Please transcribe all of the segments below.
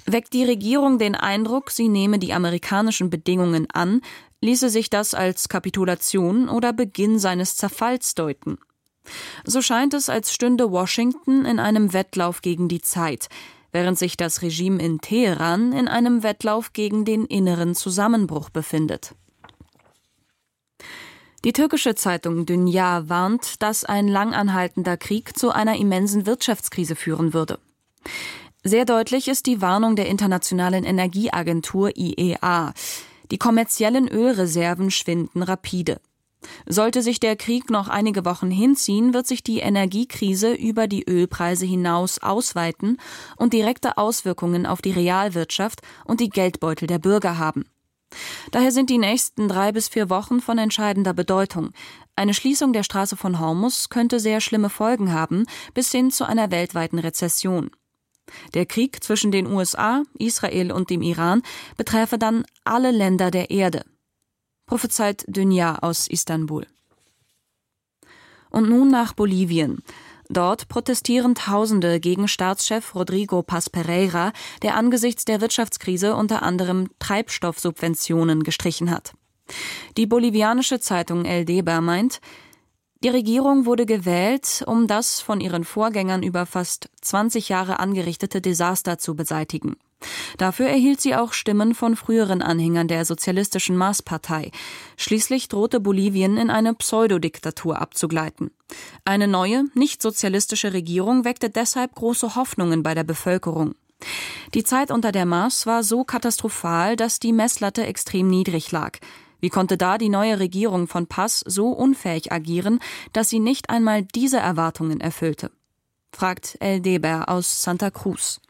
Weckt die Regierung den Eindruck, sie nehme die amerikanischen Bedingungen an, ließe sich das als Kapitulation oder Beginn seines Zerfalls deuten. So scheint es, als stünde Washington in einem Wettlauf gegen die Zeit, während sich das Regime in Teheran in einem Wettlauf gegen den inneren Zusammenbruch befindet. Die türkische Zeitung Dünya warnt, dass ein langanhaltender Krieg zu einer immensen Wirtschaftskrise führen würde. Sehr deutlich ist die Warnung der Internationalen Energieagentur IEA. Die kommerziellen Ölreserven schwinden rapide. Sollte sich der Krieg noch einige Wochen hinziehen, wird sich die Energiekrise über die Ölpreise hinaus ausweiten und direkte Auswirkungen auf die Realwirtschaft und die Geldbeutel der Bürger haben. Daher sind die nächsten 3 bis 4 Wochen von entscheidender Bedeutung. Eine Schließung der Straße von Hormuz könnte sehr schlimme Folgen haben, bis hin zu einer weltweiten Rezession. Der Krieg zwischen den USA, Israel und dem Iran beträfe dann alle Länder der Erde. Prophezeit Dünya aus Istanbul. Und nun nach Bolivien. Dort protestieren Tausende gegen Staatschef Rodrigo Paz Pereira, der angesichts der Wirtschaftskrise unter anderem Treibstoffsubventionen gestrichen hat. Die bolivianische Zeitung El Deba meint, die Regierung wurde gewählt, um das von ihren Vorgängern über fast 20 Jahre angerichtete Desaster zu beseitigen. Dafür erhielt sie auch Stimmen von früheren Anhängern der sozialistischen MAS-Partei. Schließlich drohte Bolivien in eine Pseudodiktatur abzugleiten. Eine neue, nicht sozialistische Regierung weckte deshalb große Hoffnungen bei der Bevölkerung. Die Zeit unter der MAS war so katastrophal, dass die Messlatte extrem niedrig lag. Wie konnte da die neue Regierung von Paz so unfähig agieren, dass sie nicht einmal diese Erwartungen erfüllte? Fragt El Deber aus Santa Cruz.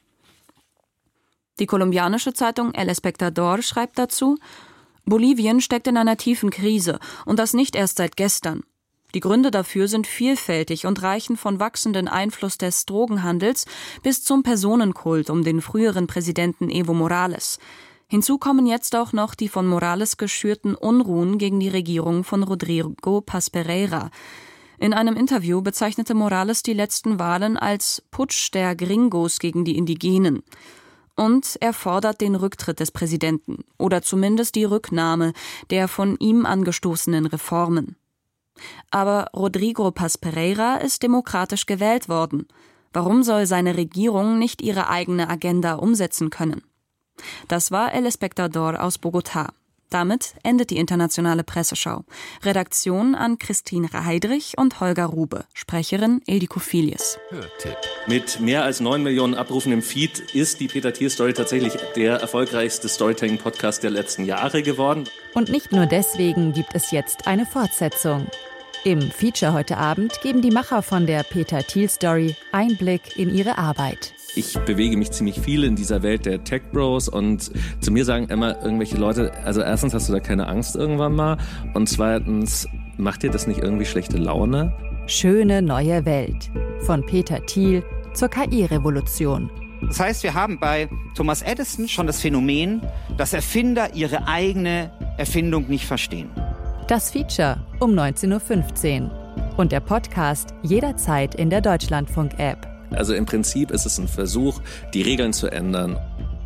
Die kolumbianische Zeitung El Espectador schreibt dazu, Bolivien steckt in einer tiefen Krise und das nicht erst seit gestern. Die Gründe dafür sind vielfältig und reichen von wachsendem Einfluss des Drogenhandels bis zum Personenkult um den früheren Präsidenten Evo Morales. Hinzu kommen jetzt auch noch die von Morales geschürten Unruhen gegen die Regierung von Rodrigo Paz Pereira. In einem Interview bezeichnete Morales die letzten Wahlen als Putsch der Gringos gegen die Indigenen. Und er fordert den Rücktritt des Präsidenten oder zumindest die Rücknahme der von ihm angestoßenen Reformen. Aber Rodrigo Paz Pereira ist demokratisch gewählt worden. Warum soll seine Regierung nicht ihre eigene Agenda umsetzen können? Das war El Espectador aus Bogotá. Damit endet die internationale Presseschau. Redaktion an Christine Heidrich und Holger Rube. Sprecherin Ildiko Filius. Hörtipp. Mit mehr als 9 Millionen Abrufen im Feed ist die Peter Thiel Story tatsächlich der erfolgreichste Storytelling-Podcast der letzten Jahre geworden. Und nicht nur deswegen gibt es jetzt eine Fortsetzung. Im Feature heute Abend geben die Macher von der Peter Thiel Story Einblick in ihre Arbeit. Ich bewege mich ziemlich viel in dieser Welt der Tech-Bros und zu mir sagen immer irgendwelche Leute, also erstens hast du da keine Angst irgendwann mal und zweitens, macht dir das nicht irgendwie schlechte Laune? Schöne neue Welt. Von Peter Thiel zur KI-Revolution. Das heißt, wir haben bei Thomas Edison schon das Phänomen, dass Erfinder ihre eigene Erfindung nicht verstehen. Das Feature um 19.15 Uhr und der Podcast jederzeit in der Deutschlandfunk-App. Also im Prinzip ist es ein Versuch, die Regeln zu ändern.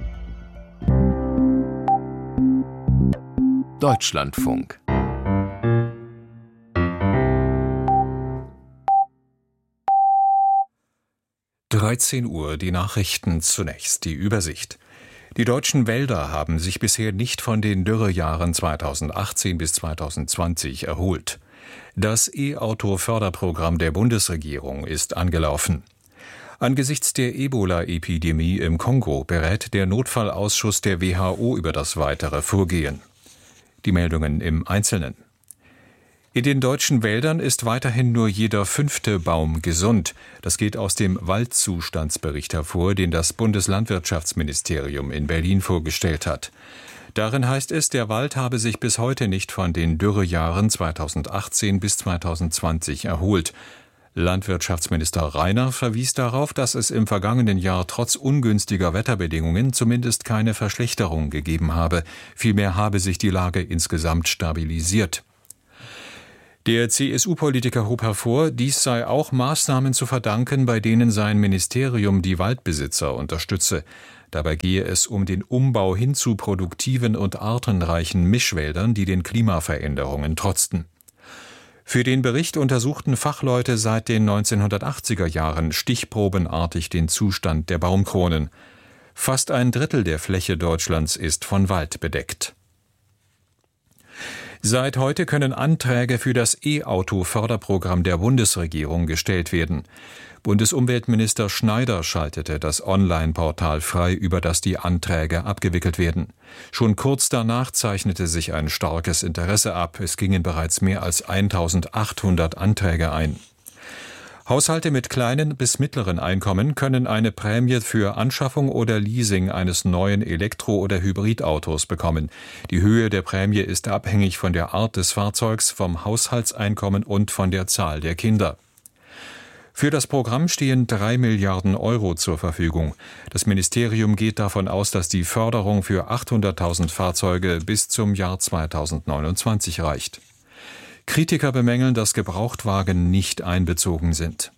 Deutschlandfunk. Uhr, die Nachrichten zunächst, die Übersicht. Die deutschen Wälder haben sich bisher nicht von den Dürrejahren 2018 bis 2020 erholt. Das E-Auto-Förderprogramm der Bundesregierung ist angelaufen. Angesichts der Ebola-Epidemie im Kongo berät der Notfallausschuss der WHO über das weitere Vorgehen. Die Meldungen im Einzelnen. In den deutschen Wäldern ist weiterhin nur jeder 5. Baum gesund. Das geht aus dem Waldzustandsbericht hervor, den das Bundeslandwirtschaftsministerium in Berlin vorgestellt hat. Darin heißt es, der Wald habe sich bis heute nicht von den Dürrejahren 2018 bis 2020 erholt. Landwirtschaftsminister Reiner verwies darauf, dass es im vergangenen Jahr trotz ungünstiger Wetterbedingungen zumindest keine Verschlechterung gegeben habe. Vielmehr habe sich die Lage insgesamt stabilisiert. Der CSU-Politiker hob hervor, dies sei auch Maßnahmen zu verdanken, bei denen sein Ministerium die Waldbesitzer unterstütze. Dabei gehe es um den Umbau hin zu produktiven und artenreichen Mischwäldern, die den Klimaveränderungen trotzten. Für den Bericht untersuchten Fachleute seit den 1980er Jahren stichprobenartig den Zustand der Baumkronen. Fast ein Drittel der Fläche Deutschlands ist von Wald bedeckt. Seit heute können Anträge für das E-Auto-Förderprogramm der Bundesregierung gestellt werden. Bundesumweltminister Schneider schaltete das Online-Portal frei, über das die Anträge abgewickelt werden. Schon kurz danach zeichnete sich ein starkes Interesse ab. Es gingen bereits mehr als 1.800 Anträge ein. Haushalte mit kleinen bis mittleren Einkommen können eine Prämie für Anschaffung oder Leasing eines neuen Elektro- oder Hybridautos bekommen. Die Höhe der Prämie ist abhängig von der Art des Fahrzeugs, vom Haushaltseinkommen und von der Zahl der Kinder. Für das Programm stehen 3 Milliarden Euro zur Verfügung. Das Ministerium geht davon aus, dass die Förderung für 800.000 Fahrzeuge bis zum Jahr 2029 reicht. Kritiker bemängeln, dass Gebrauchtwagen nicht einbezogen sind.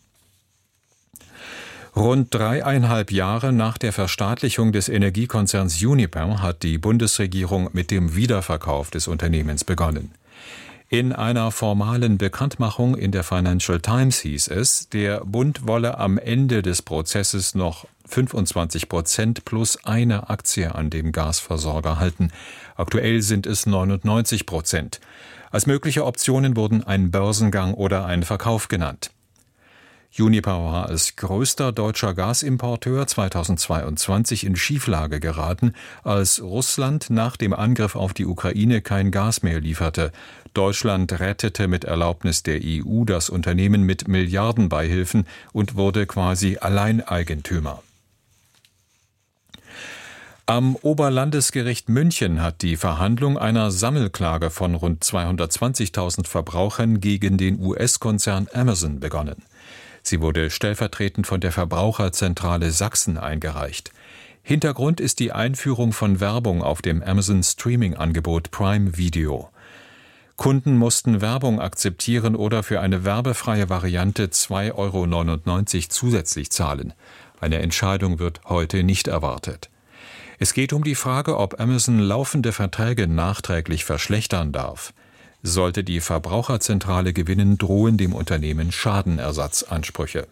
Rund 3,5 Jahre nach der Verstaatlichung des Energiekonzerns Uniper hat die Bundesregierung mit dem Wiederverkauf des Unternehmens begonnen. In einer formalen Bekanntmachung in der Financial Times hieß es, der Bund wolle am Ende des Prozesses noch 25% plus eine Aktie an dem Gasversorger halten. Aktuell sind es 99%. Als mögliche Optionen wurden ein Börsengang oder ein Verkauf genannt. Uniper war als größter deutscher Gasimporteur 2022 in Schieflage geraten, als Russland nach dem Angriff auf die Ukraine kein Gas mehr lieferte. Deutschland rettete mit Erlaubnis der EU das Unternehmen mit Milliardenbeihilfen und wurde quasi Alleineigentümer. Am Oberlandesgericht München hat die Verhandlung einer Sammelklage von rund 220.000 Verbrauchern gegen den US-Konzern Amazon begonnen. Sie wurde stellvertretend von der Verbraucherzentrale Sachsen eingereicht. Hintergrund ist die Einführung von Werbung auf dem Amazon-Streaming-Angebot Prime Video. Kunden mussten Werbung akzeptieren oder für eine werbefreie Variante 2,99 € zusätzlich zahlen. Eine Entscheidung wird heute nicht erwartet. Es geht um die Frage, ob Amazon laufende Verträge nachträglich verschlechtern darf. Sollte die Verbraucherzentrale gewinnen, drohen dem Unternehmen Schadenersatzansprüche.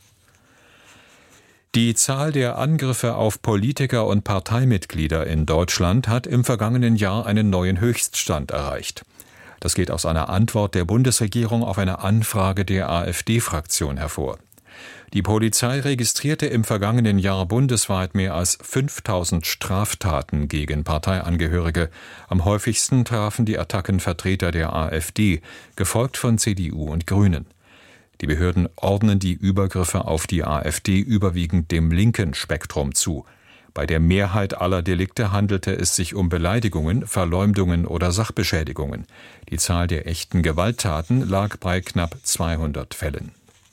Die Zahl der Angriffe auf Politiker und Parteimitglieder in Deutschland hat im vergangenen Jahr einen neuen Höchststand erreicht. Das geht aus einer Antwort der Bundesregierung auf eine Anfrage der AfD-Fraktion hervor. Die Polizei registrierte im vergangenen Jahr bundesweit mehr als 5.000 Straftaten gegen Parteiangehörige. Am häufigsten trafen die Attacken Vertreter der AfD, gefolgt von CDU und Grünen. Die Behörden ordnen die Übergriffe auf die AfD überwiegend dem linken Spektrum zu. Bei der Mehrheit aller Delikte handelte es sich um Beleidigungen, Verleumdungen oder Sachbeschädigungen. Die Zahl der echten Gewalttaten lag bei knapp 200 Fällen.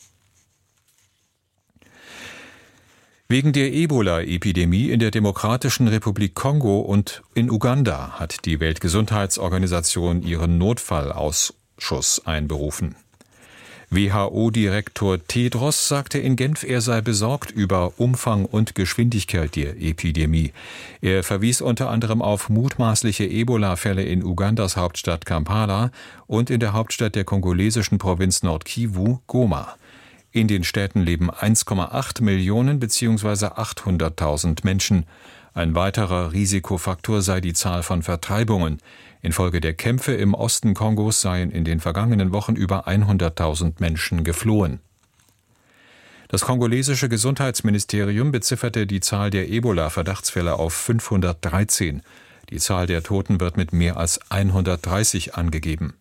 Wegen der Ebola-Epidemie in der Demokratischen Republik Kongo und in Uganda hat die Weltgesundheitsorganisation ihren Notfallausschuss einberufen. WHO-Direktor Tedros sagte in Genf, er sei besorgt über Umfang und Geschwindigkeit der Epidemie. Er verwies unter anderem auf mutmaßliche Ebola-Fälle in Ugandas Hauptstadt Kampala und in der Hauptstadt der kongolesischen Provinz Nord-Kivu, Goma. In den Städten leben 1,8 Millionen bzw. 800.000 Menschen. Ein weiterer Risikofaktor sei die Zahl von Vertreibungen. Infolge der Kämpfe im Osten Kongos seien in den vergangenen Wochen über 100.000 Menschen geflohen. Das kongolesische Gesundheitsministerium bezifferte die Zahl der Ebola-Verdachtsfälle auf 513. Die Zahl der Toten wird mit mehr als 130 angegeben.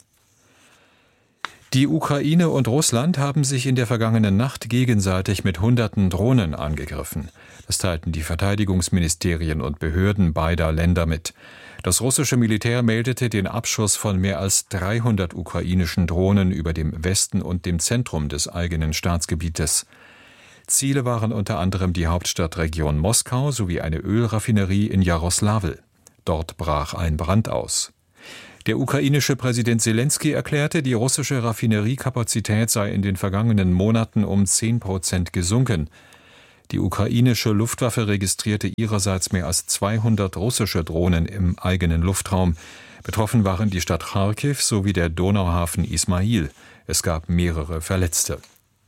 Die Ukraine und Russland haben sich in der vergangenen Nacht gegenseitig mit hunderten Drohnen angegriffen. Das teilten die Verteidigungsministerien und Behörden beider Länder mit. Das russische Militär meldete den Abschuss von mehr als 300 ukrainischen Drohnen über dem Westen und dem Zentrum des eigenen Staatsgebietes. Ziele waren unter anderem die Hauptstadtregion Moskau sowie eine Ölraffinerie in Jaroslawl. Dort brach ein Brand aus. Der ukrainische Präsident Selenskyj erklärte, die russische Raffineriekapazität sei in den vergangenen Monaten um 10% gesunken. Die ukrainische Luftwaffe registrierte ihrerseits mehr als 200 russische Drohnen im eigenen Luftraum. Betroffen waren die Stadt Charkiw sowie der Donauhafen Ismail. Es gab mehrere Verletzte.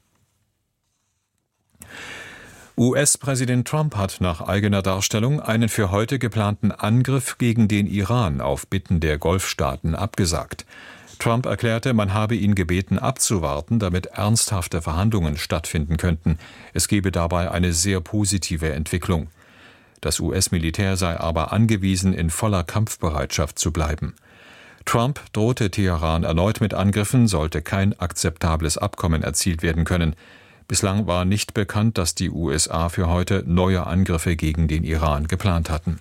US-Präsident Trump hat nach eigener Darstellung einen für heute geplanten Angriff gegen den Iran auf Bitten der Golfstaaten abgesagt. Trump erklärte, man habe ihn gebeten, abzuwarten, damit ernsthafte Verhandlungen stattfinden könnten. Es gebe dabei eine sehr positive Entwicklung. Das US-Militär sei aber angewiesen, in voller Kampfbereitschaft zu bleiben. Trump drohte Teheran erneut mit Angriffen, sollte kein akzeptables Abkommen erzielt werden können. Bislang war nicht bekannt, dass die USA für heute neue Angriffe gegen den Iran geplant hatten.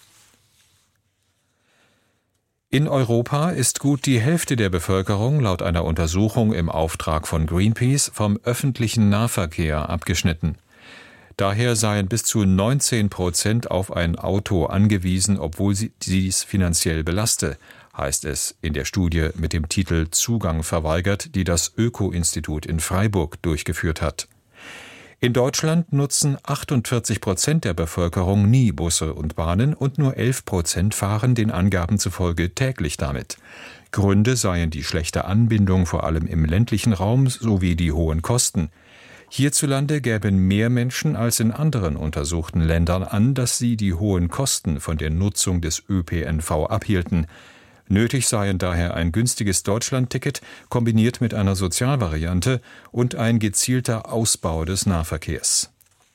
In Europa ist gut die Hälfte der Bevölkerung laut einer Untersuchung im Auftrag von Greenpeace vom öffentlichen Nahverkehr abgeschnitten. Daher seien bis zu 19% auf ein Auto angewiesen, obwohl sie dies finanziell belaste, heißt es in der Studie mit dem Titel Zugang verweigert, die das Öko-Institut in Freiburg durchgeführt hat. In Deutschland nutzen 48% der Bevölkerung nie Busse und Bahnen und nur 11% fahren den Angaben zufolge täglich damit. Gründe seien die schlechte Anbindung vor allem im ländlichen Raum sowie die hohen Kosten. Hierzulande gäben mehr Menschen als in anderen untersuchten Ländern an, dass sie die hohen Kosten von der Nutzung des ÖPNV abhielten. Nötig seien daher ein günstiges Deutschlandticket kombiniert mit einer Sozialvariante und ein gezielter Ausbau des Nahverkehrs.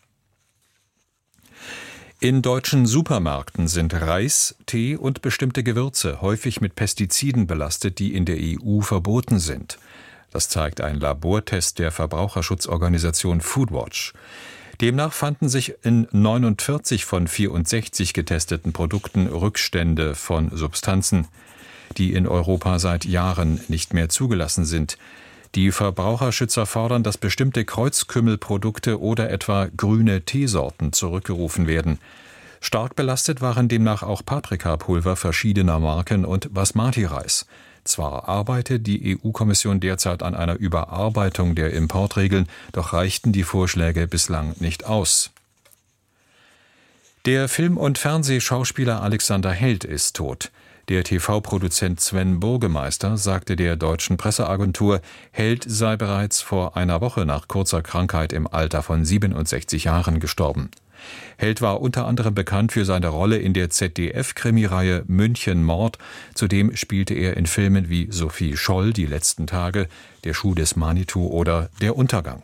In deutschen Supermärkten sind Reis, Tee und bestimmte Gewürze häufig mit Pestiziden belastet, die in der EU verboten sind. Das zeigt ein Labortest der Verbraucherschutzorganisation Foodwatch. Demnach fanden sich in 49 von 64 getesteten Produkten Rückstände von Substanzen, die in Europa seit Jahren nicht mehr zugelassen sind. Die Verbraucherschützer fordern, dass bestimmte Kreuzkümmelprodukte oder etwa grüne Teesorten zurückgerufen werden. Stark belastet waren demnach auch Paprikapulver verschiedener Marken und Basmati-Reis. Zwar arbeitet die EU-Kommission derzeit an einer Überarbeitung der Importregeln, doch reichten die Vorschläge bislang nicht aus. Der Film- und Fernsehschauspieler Alexander Held ist tot. Der TV-Produzent Sven Burgemeister sagte der deutschen Presseagentur, Held sei bereits vor einer Woche nach kurzer Krankheit im Alter von 67 Jahren gestorben. Held war unter anderem bekannt für seine Rolle in der ZDF-Krimireihe München Mord. Zudem spielte er in Filmen wie Sophie Scholl, Die letzten Tage, Der Schuh des Manitou oder Der Untergang.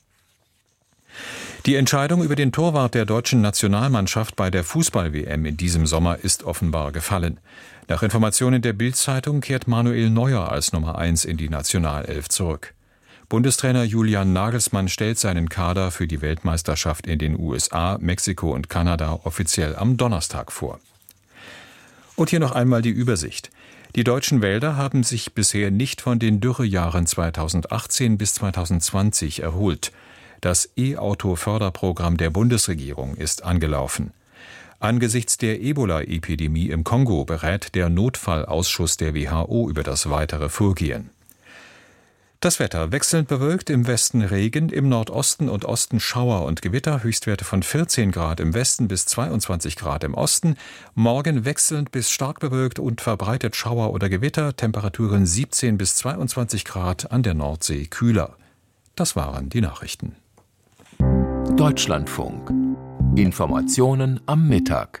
Die Entscheidung über den Torwart der deutschen Nationalmannschaft bei der Fußball-WM in diesem Sommer ist offenbar gefallen. Nach Informationen der Bild-Zeitung kehrt Manuel Neuer als Nummer 1 in die Nationalelf zurück. Bundestrainer Julian Nagelsmann stellt seinen Kader für die Weltmeisterschaft in den USA, Mexiko und Kanada offiziell am Donnerstag vor. Und hier noch einmal die Übersicht. Die deutschen Wälder haben sich bisher nicht von den Dürrejahren 2018 bis 2020 erholt. Das E-Auto-Förderprogramm der Bundesregierung ist angelaufen. Angesichts der Ebola-Epidemie im Kongo berät der Notfallausschuss der WHO über das weitere Vorgehen. Das Wetter wechselnd bewölkt, im Westen Regen, im Nordosten und Osten Schauer und Gewitter, Höchstwerte von 14 Grad im Westen bis 22 Grad im Osten. Morgen wechselnd bis stark bewölkt und verbreitet Schauer oder Gewitter, Temperaturen 17 bis 22 Grad, an der Nordsee kühler. Das waren die Nachrichten. Deutschlandfunk. Informationen am Mittag.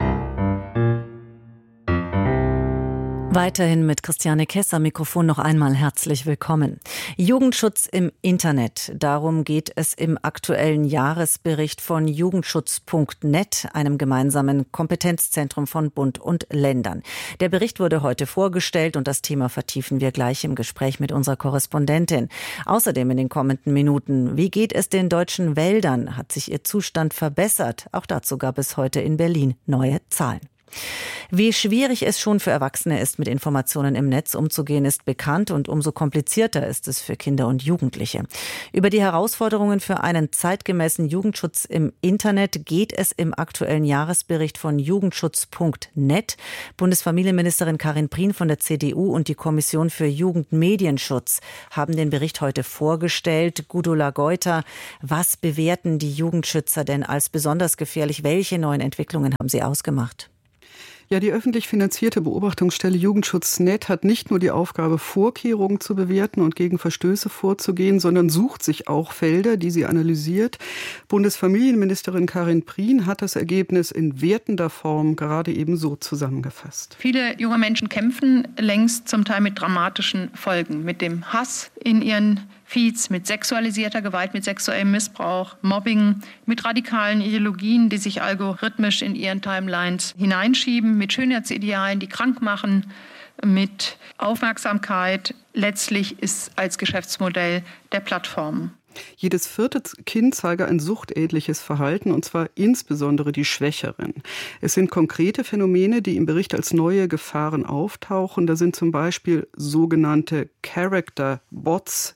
Weiterhin mit Christiane Kess am Mikrofon noch einmal herzlich willkommen. Jugendschutz im Internet. Darum geht es im aktuellen Jahresbericht von Jugendschutz.net, einem gemeinsamen Kompetenzzentrum von Bund und Ländern. Der Bericht wurde heute vorgestellt und das Thema vertiefen wir gleich im Gespräch mit unserer Korrespondentin. Außerdem in den kommenden Minuten: Wie geht es den deutschen Wäldern? Hat sich ihr Zustand verbessert? Auch dazu gab es heute in Berlin neue Zahlen. Wie schwierig es schon für Erwachsene ist, mit Informationen im Netz umzugehen, ist bekannt und umso komplizierter ist es für Kinder und Jugendliche. Über die Herausforderungen für einen zeitgemäßen Jugendschutz im Internet geht es im aktuellen Jahresbericht von Jugendschutz.net. Bundesfamilienministerin Karin Prien von der CDU und die Kommission für Jugendmedienschutz haben den Bericht heute vorgestellt. Gudula Geuter, was bewerten die Jugendschützer denn als besonders gefährlich? Welche neuen Entwicklungen haben sie ausgemacht? Ja, die öffentlich finanzierte Beobachtungsstelle Jugendschutz.net hat nicht nur die Aufgabe, Vorkehrungen zu bewerten und gegen Verstöße vorzugehen, sondern sucht sich auch Felder, die sie analysiert. Bundesfamilienministerin Karin Prien hat das Ergebnis in wertender Form gerade eben so zusammengefasst. Viele junge Menschen kämpfen längst zum Teil mit dramatischen Folgen, mit dem Hass in ihren Feeds, mit sexualisierter Gewalt, mit sexuellem Missbrauch, Mobbing, mit radikalen Ideologien, die sich algorithmisch in ihren Timelines hineinschieben, mit Schönheitsidealen, die krank machen, mit Aufmerksamkeit. Letztlich ist als Geschäftsmodell der Plattformen. Jedes vierte Kind zeige ein suchtähnliches Verhalten, und zwar insbesondere die Schwächeren. Es sind konkrete Phänomene, die im Bericht als neue Gefahren auftauchen. Da sind zum Beispiel sogenannte Character Bots,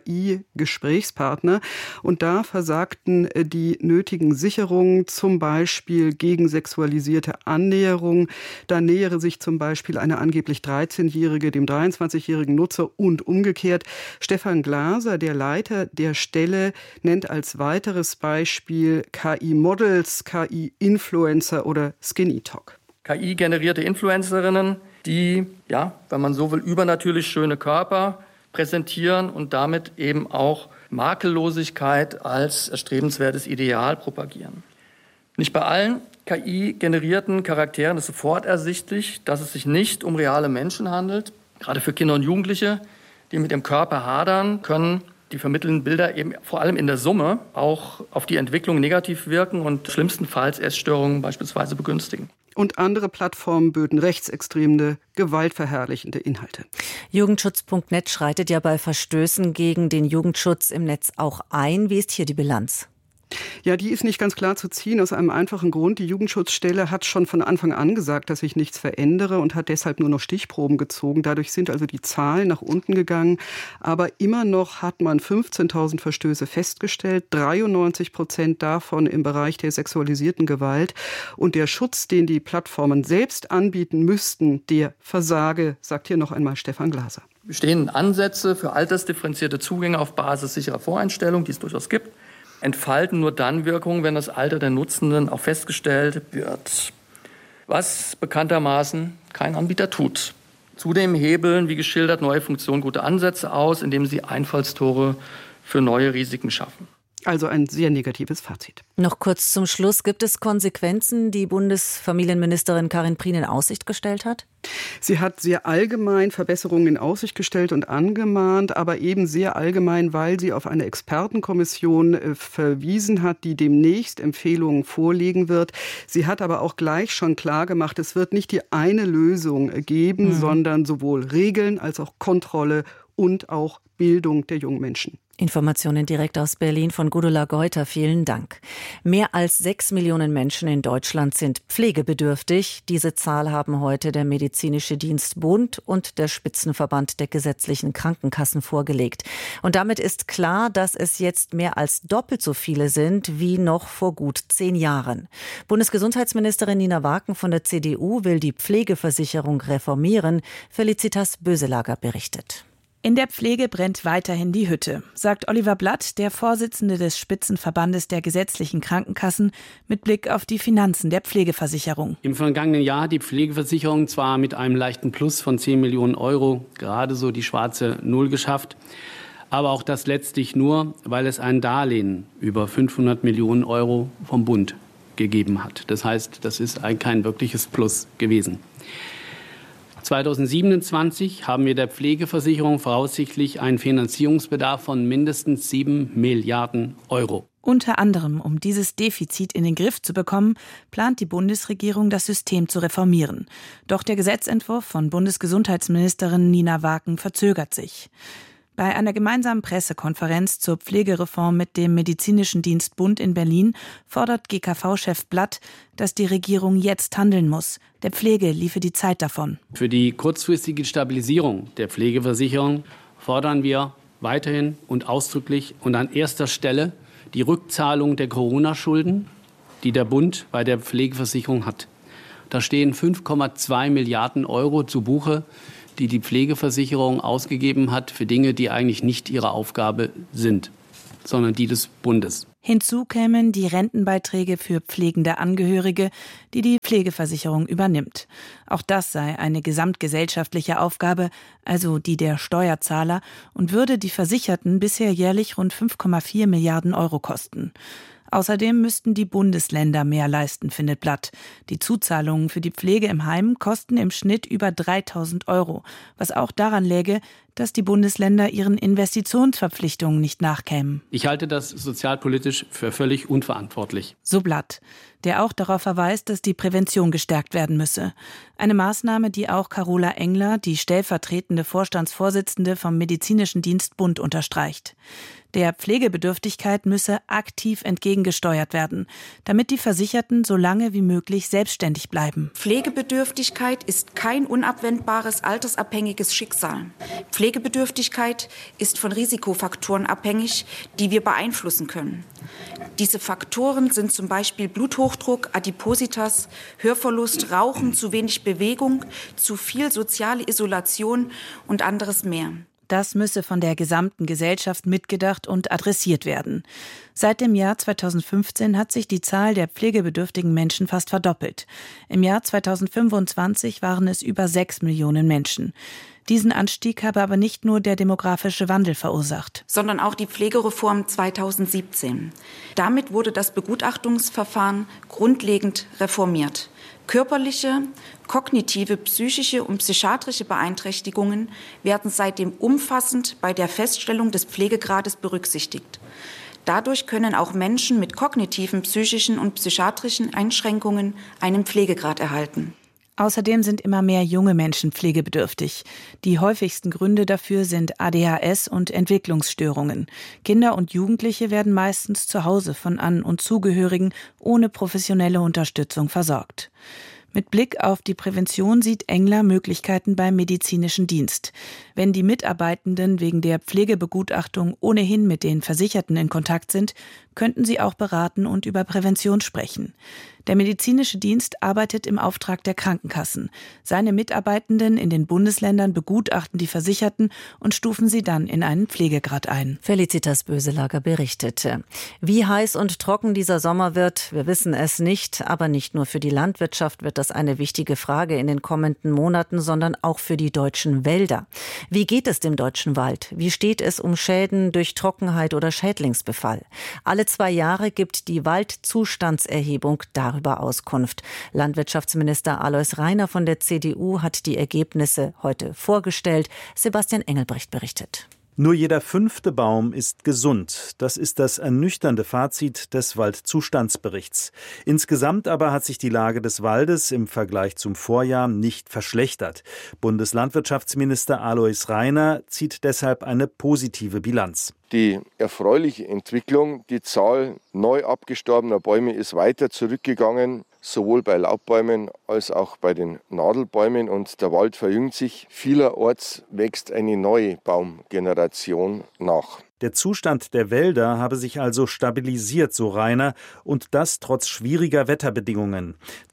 KI-Gesprächspartner. Und da versagten die nötigen Sicherungen, zum Beispiel gegen sexualisierte Annäherung. Da nähere sich zum Beispiel eine angeblich 13-Jährige dem 23-jährigen Nutzer und umgekehrt. Stefan Glaser, der Leiter der Stelle, nennt als weiteres Beispiel KI-Models, KI-Influencer oder Skinny Talk. KI-generierte Influencerinnen, die, wenn man so will, übernatürlich schöne Körper präsentieren und damit eben auch Makellosigkeit als erstrebenswertes Ideal propagieren. Nicht bei allen KI-generierten Charakteren ist sofort ersichtlich, dass es sich nicht um reale Menschen handelt. Gerade für Kinder und Jugendliche, die mit dem Körper hadern, können die vermittelnden Bilder eben vor allem in der Summe auch auf die Entwicklung negativ wirken und schlimmstenfalls Essstörungen beispielsweise begünstigen. Und andere Plattformen böten rechtsextreme, gewaltverherrlichende Inhalte. Jugendschutz.net schreitet ja bei Verstößen gegen den Jugendschutz im Netz auch ein. Wie ist hier die Bilanz? Ja, die ist nicht ganz klar zu ziehen, aus einem einfachen Grund. Die Jugendschutzstelle hat schon von Anfang an gesagt, dass sich nichts verändere und hat deshalb nur noch Stichproben gezogen. Dadurch sind also die Zahlen nach unten gegangen. Aber immer noch hat man 15.000 Verstöße festgestellt, 93% davon im Bereich der sexualisierten Gewalt. Und der Schutz, den die Plattformen selbst anbieten müssten, der versage, sagt hier noch einmal Stefan Glaser. Bestehenden Ansätze für altersdifferenzierte Zugänge auf Basis sicherer Voreinstellungen, die es durchaus gibt, entfalten nur dann Wirkung, wenn das Alter der Nutzenden auch festgestellt wird, was bekanntermaßen kein Anbieter tut. Zudem hebeln, wie geschildert, neue Funktionen gute Ansätze aus, indem sie Einfallstore für neue Risiken schaffen. Also ein sehr negatives Fazit. Noch kurz zum Schluss. Gibt es Konsequenzen, die Bundesfamilienministerin Karin Prien in Aussicht gestellt hat? Sie hat sehr allgemein Verbesserungen in Aussicht gestellt und angemahnt, aber eben sehr allgemein, weil sie auf eine Expertenkommission verwiesen hat, die demnächst Empfehlungen vorlegen wird. Sie hat aber auch gleich schon klar gemacht, es wird nicht die eine Lösung geben, sondern sowohl Regeln als auch Kontrolle und auch Bildung der jungen Menschen. Informationen direkt aus Berlin von Gudula Geuter. Vielen Dank. Mehr als 6 Millionen Menschen in Deutschland sind pflegebedürftig. Diese Zahl haben heute der Medizinische Dienstbund und der Spitzenverband der gesetzlichen Krankenkassen vorgelegt. Und damit ist klar, dass es jetzt mehr als doppelt so viele sind wie noch vor gut 10 Jahren. Bundesgesundheitsministerin Nina Waken von der CDU will die Pflegeversicherung reformieren. Felicitas Böselager berichtet. In der Pflege brennt weiterhin die Hütte, sagt Oliver Blatt, der Vorsitzende des Spitzenverbandes der gesetzlichen Krankenkassen, mit Blick auf die Finanzen der Pflegeversicherung. Im vergangenen Jahr hat die Pflegeversicherung zwar mit einem leichten Plus von 10 Millionen Euro gerade so die schwarze Null geschafft, aber auch das letztlich nur, weil es ein Darlehen über 500 Millionen Euro vom Bund gegeben hat. Das heißt, das ist kein wirkliches Plus gewesen. 2027 haben wir der Pflegeversicherung voraussichtlich einen Finanzierungsbedarf von mindestens 7 Milliarden Euro. Unter anderem, um dieses Defizit in den Griff zu bekommen, plant die Bundesregierung, das System zu reformieren. Doch der Gesetzentwurf von Bundesgesundheitsministerin Nina Waken verzögert sich. Bei einer gemeinsamen Pressekonferenz zur Pflegereform mit dem Medizinischen Dienstbund in Berlin fordert GKV-Chef Blatt, dass die Regierung jetzt handeln muss. Der Pflege liefe die Zeit davon. Für die kurzfristige Stabilisierung der Pflegeversicherung fordern wir weiterhin und ausdrücklich und an erster Stelle die Rückzahlung der Corona-Schulden, die der Bund bei der Pflegeversicherung hat. Da stehen 5,2 Milliarden Euro zu Buche, die die Pflegeversicherung ausgegeben hat für Dinge, die eigentlich nicht ihre Aufgabe sind, sondern die des Bundes. Hinzu kämen die Rentenbeiträge für pflegende Angehörige, die die Pflegeversicherung übernimmt. Auch das sei eine gesamtgesellschaftliche Aufgabe, also die der Steuerzahler, und würde die Versicherten bisher jährlich rund 5,4 Milliarden Euro kosten. Außerdem müssten die Bundesländer mehr leisten, findet Blatt. Die Zuzahlungen für die Pflege im Heim kosten im Schnitt über 3.000 Euro, was auch daran läge, dass die Bundesländer ihren Investitionsverpflichtungen nicht nachkämen. Ich halte das sozialpolitisch für völlig unverantwortlich. So Blatt, der auch darauf verweist, dass die Prävention gestärkt werden müsse. Eine Maßnahme, die auch Carola Engler, die stellvertretende Vorstandsvorsitzende vom Medizinischen Dienstbund, unterstreicht. Der Pflegebedürftigkeit müsse aktiv entgegengesteuert werden, damit die Versicherten so lange wie möglich selbstständig bleiben. Pflegebedürftigkeit ist kein unabwendbares altersabhängiges Schicksal. Pflegebedürftigkeit ist von Risikofaktoren abhängig, die wir beeinflussen können. Diese Faktoren sind zum Beispiel Bluthochdruck, Adipositas, Hörverlust, Rauchen, zu wenig Bewegung, zu viel soziale Isolation und anderes mehr. Das müsse von der gesamten Gesellschaft mitgedacht und adressiert werden. Seit dem Jahr 2015 hat sich die Zahl der pflegebedürftigen Menschen fast verdoppelt. Im Jahr 2025 waren es über 6 Millionen Menschen. Diesen Anstieg habe aber nicht nur der demografische Wandel verursacht, sondern auch die Pflegereform 2017. Damit wurde das Begutachtungsverfahren grundlegend reformiert. Körperliche, kognitive, psychische und psychiatrische Beeinträchtigungen werden seitdem umfassend bei der Feststellung des Pflegegrades berücksichtigt. Dadurch können auch Menschen mit kognitiven, psychischen und psychiatrischen Einschränkungen einen Pflegegrad erhalten. Außerdem sind immer mehr junge Menschen pflegebedürftig. Die häufigsten Gründe dafür sind ADHS und Entwicklungsstörungen. Kinder und Jugendliche werden meistens zu Hause von An- und Zugehörigen ohne professionelle Unterstützung versorgt. Mit Blick auf die Prävention sieht Engler Möglichkeiten beim medizinischen Dienst. Wenn die Mitarbeitenden wegen der Pflegebegutachtung ohnehin mit den Versicherten in Kontakt sind, könnten sie auch beraten und über Prävention sprechen. Der medizinische Dienst arbeitet im Auftrag der Krankenkassen. Seine Mitarbeitenden in den Bundesländern begutachten die Versicherten und stufen sie dann in einen Pflegegrad ein. Felicitas Böselager berichtete. Wie heiß und trocken dieser Sommer wird, wir wissen es nicht. Aber nicht nur für die Landwirtschaft wird das eine wichtige Frage in den kommenden Monaten, sondern auch für die deutschen Wälder. Wie geht es dem deutschen Wald? Wie steht es um Schäden durch Trockenheit oder Schädlingsbefall? Alle 2 Jahre gibt die Waldzustandserhebung darüber Auskunft. Landwirtschaftsminister Alois Rainer von der CDU hat die Ergebnisse heute vorgestellt. Sebastian Engelbrecht berichtet. Nur jeder 5. Baum ist gesund. Das ist das ernüchternde Fazit des Waldzustandsberichts. Insgesamt aber hat sich die Lage des Waldes im Vergleich zum Vorjahr nicht verschlechtert. Bundeslandwirtschaftsminister Alois Rainer zieht deshalb eine positive Bilanz. Die erfreuliche Entwicklung, die Zahl neu abgestorbener Bäume ist weiter zurückgegangen, sowohl bei Laubbäumen als auch bei den Nadelbäumen, und der Wald verjüngt sich. Vielerorts wächst eine neue Baumgeneration nach. Der Zustand der Wälder habe sich also stabilisiert, so Rainer, und das trotz schwieriger Wetterbedingungen.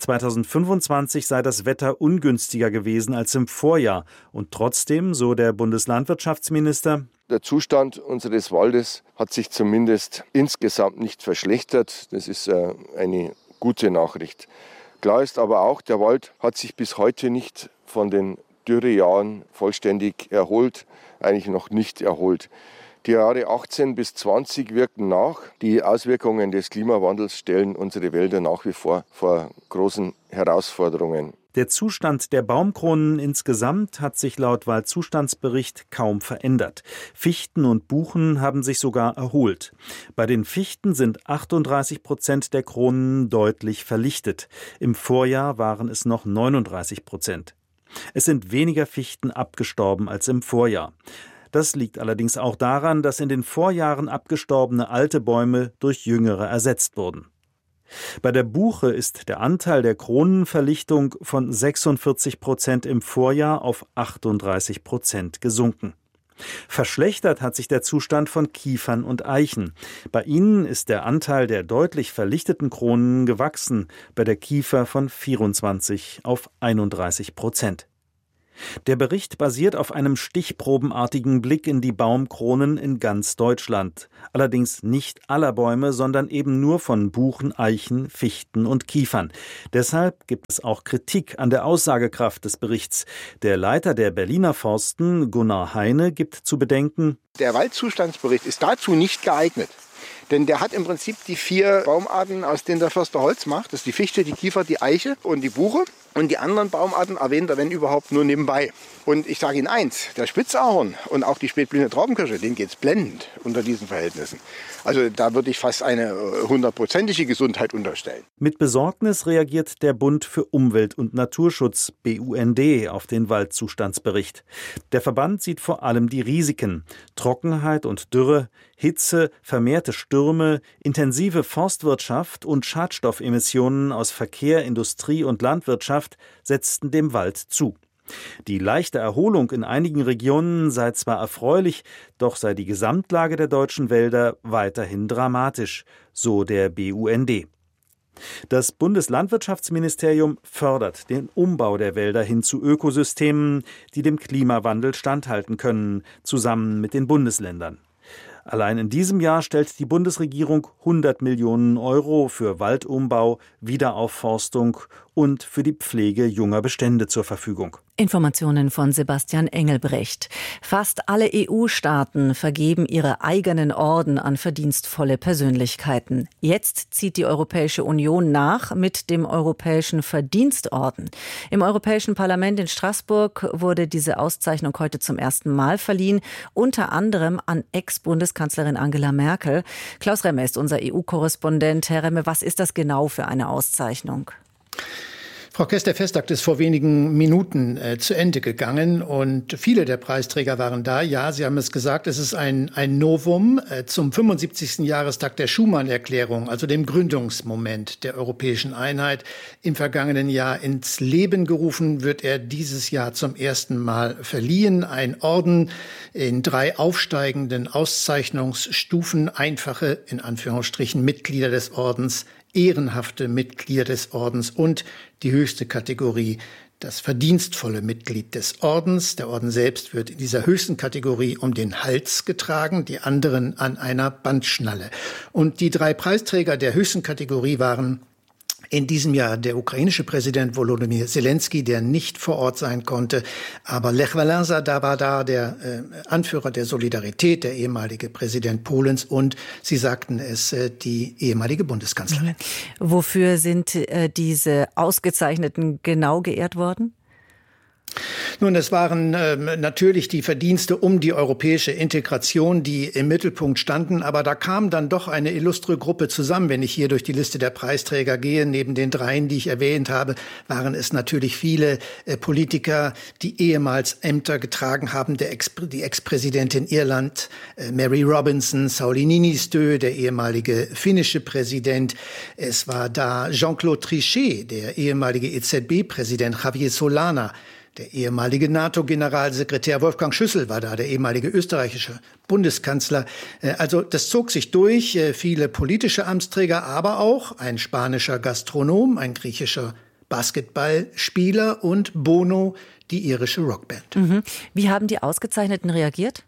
2025 sei das Wetter ungünstiger gewesen als im Vorjahr. Und trotzdem, so der Bundeslandwirtschaftsminister: Der Zustand unseres Waldes hat sich zumindest insgesamt nicht verschlechtert. Das ist eine gute Nachricht. Klar ist aber auch, der Wald hat sich bis heute nicht von den Dürrejahren vollständig erholt, eigentlich noch nicht erholt. Die Jahre 18 bis 20 wirken nach. Die Auswirkungen des Klimawandels stellen unsere Wälder nach wie vor großen Herausforderungen. Der Zustand der Baumkronen insgesamt hat sich laut Waldzustandsbericht kaum verändert. Fichten und Buchen haben sich sogar erholt. Bei den Fichten sind 38% der Kronen deutlich verlichtet. Im Vorjahr waren es noch 39%. Es sind weniger Fichten abgestorben als im Vorjahr. Das liegt allerdings auch daran, dass in den Vorjahren abgestorbene alte Bäume durch jüngere ersetzt wurden. Bei der Buche ist der Anteil der Kronenverlichtung von 46% im Vorjahr auf 38% gesunken. Verschlechtert hat sich der Zustand von Kiefern und Eichen. Bei ihnen ist der Anteil der deutlich verlichteten Kronen gewachsen, bei der Kiefer von 24 auf 31%. Der Bericht basiert auf einem stichprobenartigen Blick in die Baumkronen in ganz Deutschland. Allerdings nicht aller Bäume, sondern eben nur von Buchen, Eichen, Fichten und Kiefern. Deshalb gibt es auch Kritik an der Aussagekraft des Berichts. Der Leiter der Berliner Forsten, Gunnar Heine, gibt zu bedenken: Der Waldzustandsbericht ist dazu nicht geeignet. Denn der hat im Prinzip die 4 Baumarten, aus denen der Förster Holz macht. Das ist die Fichte, die Kiefer, die Eiche und die Buche. Und die anderen Baumarten erwähnt er, wenn überhaupt, nur nebenbei. Und ich sage Ihnen eins, der Spitzahorn und auch die spätblühende Traubenkirsche, denen geht es blendend unter diesen Verhältnissen. Also da würde ich fast eine 100%ige Gesundheit unterstellen. Mit Besorgnis reagiert der Bund für Umwelt und Naturschutz, BUND, auf den Waldzustandsbericht. Der Verband sieht vor allem die Risiken: Trockenheit und Dürre, Hitze, vermehrte Stürme, intensive Forstwirtschaft und Schadstoffemissionen aus Verkehr, Industrie und Landwirtschaft setzten dem Wald zu. Die leichte Erholung in einigen Regionen sei zwar erfreulich, doch sei die Gesamtlage der deutschen Wälder weiterhin dramatisch, so der BUND. Das Bundeslandwirtschaftsministerium fördert den Umbau der Wälder hin zu Ökosystemen, die dem Klimawandel standhalten können, zusammen mit den Bundesländern. Allein in diesem Jahr stellt die Bundesregierung 100 Millionen Euro für Waldumbau, Wiederaufforstung und für die Pflege junger Bestände zur Verfügung. Informationen von Sebastian Engelbrecht. Fast alle EU-Staaten vergeben ihre eigenen Orden an verdienstvolle Persönlichkeiten. Jetzt zieht die Europäische Union nach mit dem Europäischen Verdienstorden. Im Europäischen Parlament in Straßburg wurde diese Auszeichnung heute zum ersten Mal verliehen, unter anderem an Ex-Bundeskanzlerin Angela Merkel. Klaus Remme ist unser EU-Korrespondent. Herr Remme, was ist das genau für eine Auszeichnung? Frau Kess, der Festakt ist vor wenigen Minuten zu Ende gegangen und viele der Preisträger waren da. Ja, Sie haben es gesagt, es ist ein Novum zum 75. Jahrestag der Schuman-Erklärung, also dem Gründungsmoment der europäischen Einheit. Im vergangenen Jahr ins Leben gerufen wird er dieses Jahr zum ersten Mal verliehen. Ein Orden in 3 aufsteigenden Auszeichnungsstufen, einfache, in Anführungsstrichen, Mitglieder des Ordens, ehrenhafte Mitglieder des Ordens und die höchste Kategorie, das verdienstvolle Mitglied des Ordens. Der Orden selbst wird in dieser höchsten Kategorie um den Hals getragen, die anderen an einer Bandschnalle. Und die 3 Preisträger der höchsten Kategorie waren in diesem Jahr der ukrainische Präsident Volodymyr Zelensky, der nicht vor Ort sein konnte, aber Lech Wałęsa, da war da, der Anführer der Solidarität, der ehemalige Präsident Polens und, Sie sagten es, die ehemalige Bundeskanzlerin. Wofür sind diese Ausgezeichneten genau geehrt worden? Nun, es waren natürlich die Verdienste um die europäische Integration, die im Mittelpunkt standen. Aber da kam dann doch eine illustre Gruppe zusammen. Wenn ich hier durch die Liste der Preisträger gehe, neben den 3, die ich erwähnt habe, waren es natürlich viele Politiker, die ehemals Ämter getragen haben. Die Ex-Präsidentin Irland, Mary Robinson, Sauli Niinistö, der ehemalige finnische Präsident. Es war da Jean-Claude Trichet, der ehemalige EZB-Präsident, Javier Solana, der ehemalige NATO-Generalsekretär, Wolfgang Schüssel war da, der ehemalige österreichische Bundeskanzler. Also das zog sich durch, viele politische Amtsträger, aber auch ein spanischer Gastronom, ein griechischer Basketballspieler und Bono, die irische Rockband. Wie haben die Ausgezeichneten reagiert?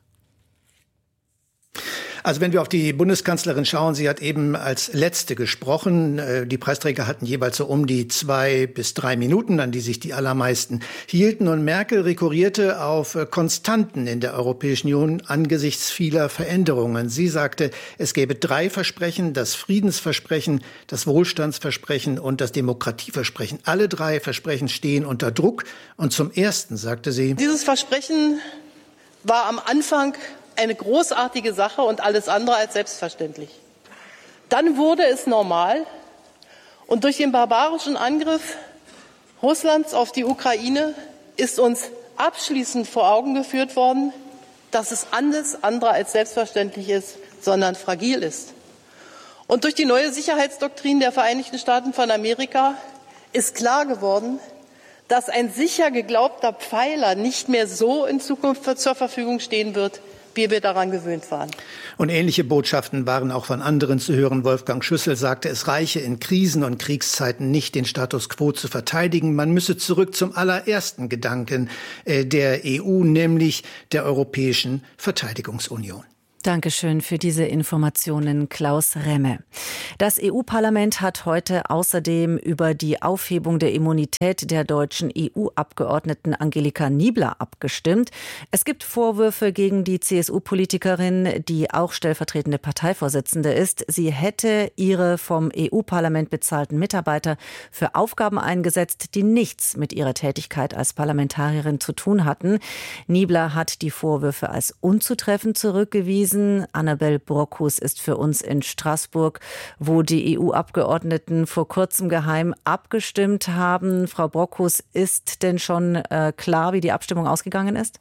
Also wenn wir auf die Bundeskanzlerin schauen, sie hat eben als Letzte gesprochen. Die Preisträger hatten jeweils so um die 2 bis 3 Minuten, an die sich die allermeisten hielten. Und Merkel rekurrierte auf Konstanten in der Europäischen Union angesichts vieler Veränderungen. Sie sagte, es gäbe 3 Versprechen: das Friedensversprechen, das Wohlstandsversprechen und das Demokratieversprechen. Alle 3 Versprechen stehen unter Druck. Und zum Ersten sagte sie: Dieses Versprechen war am Anfang eine großartige Sache und alles andere als selbstverständlich. Dann wurde es normal und durch den barbarischen Angriff Russlands auf die Ukraine ist uns abschließend vor Augen geführt worden, dass es alles andere als selbstverständlich ist, sondern fragil ist. Und durch die neue Sicherheitsdoktrin der Vereinigten Staaten von Amerika ist klar geworden, dass ein sicher geglaubter Pfeiler nicht mehr so in Zukunft zur Verfügung stehen wird, wie wir daran gewöhnt waren. Und ähnliche Botschaften waren auch von anderen zu hören. Wolfgang Schüssel sagte, es reiche in Krisen- und Kriegszeiten nicht, den Status quo zu verteidigen. Man müsse zurück zum allerersten Gedanken der EU, nämlich der Europäischen Verteidigungsunion. Dankeschön für diese Informationen, Klaus Remme. Das EU-Parlament hat heute außerdem über die Aufhebung der Immunität der deutschen EU-Abgeordneten Angelika Niebler abgestimmt. Es gibt Vorwürfe gegen die CSU-Politikerin, die auch stellvertretende Parteivorsitzende ist. Sie hätte ihre vom EU-Parlament bezahlten Mitarbeiter für Aufgaben eingesetzt, die nichts mit ihrer Tätigkeit als Parlamentarierin zu tun hatten. Niebler hat die Vorwürfe als unzutreffend zurückgewiesen. Annabel Brockhus ist für uns in Straßburg, wo die EU-Abgeordneten vor kurzem geheim abgestimmt haben. Frau Brockhus, ist denn schon klar, wie die Abstimmung ausgegangen ist?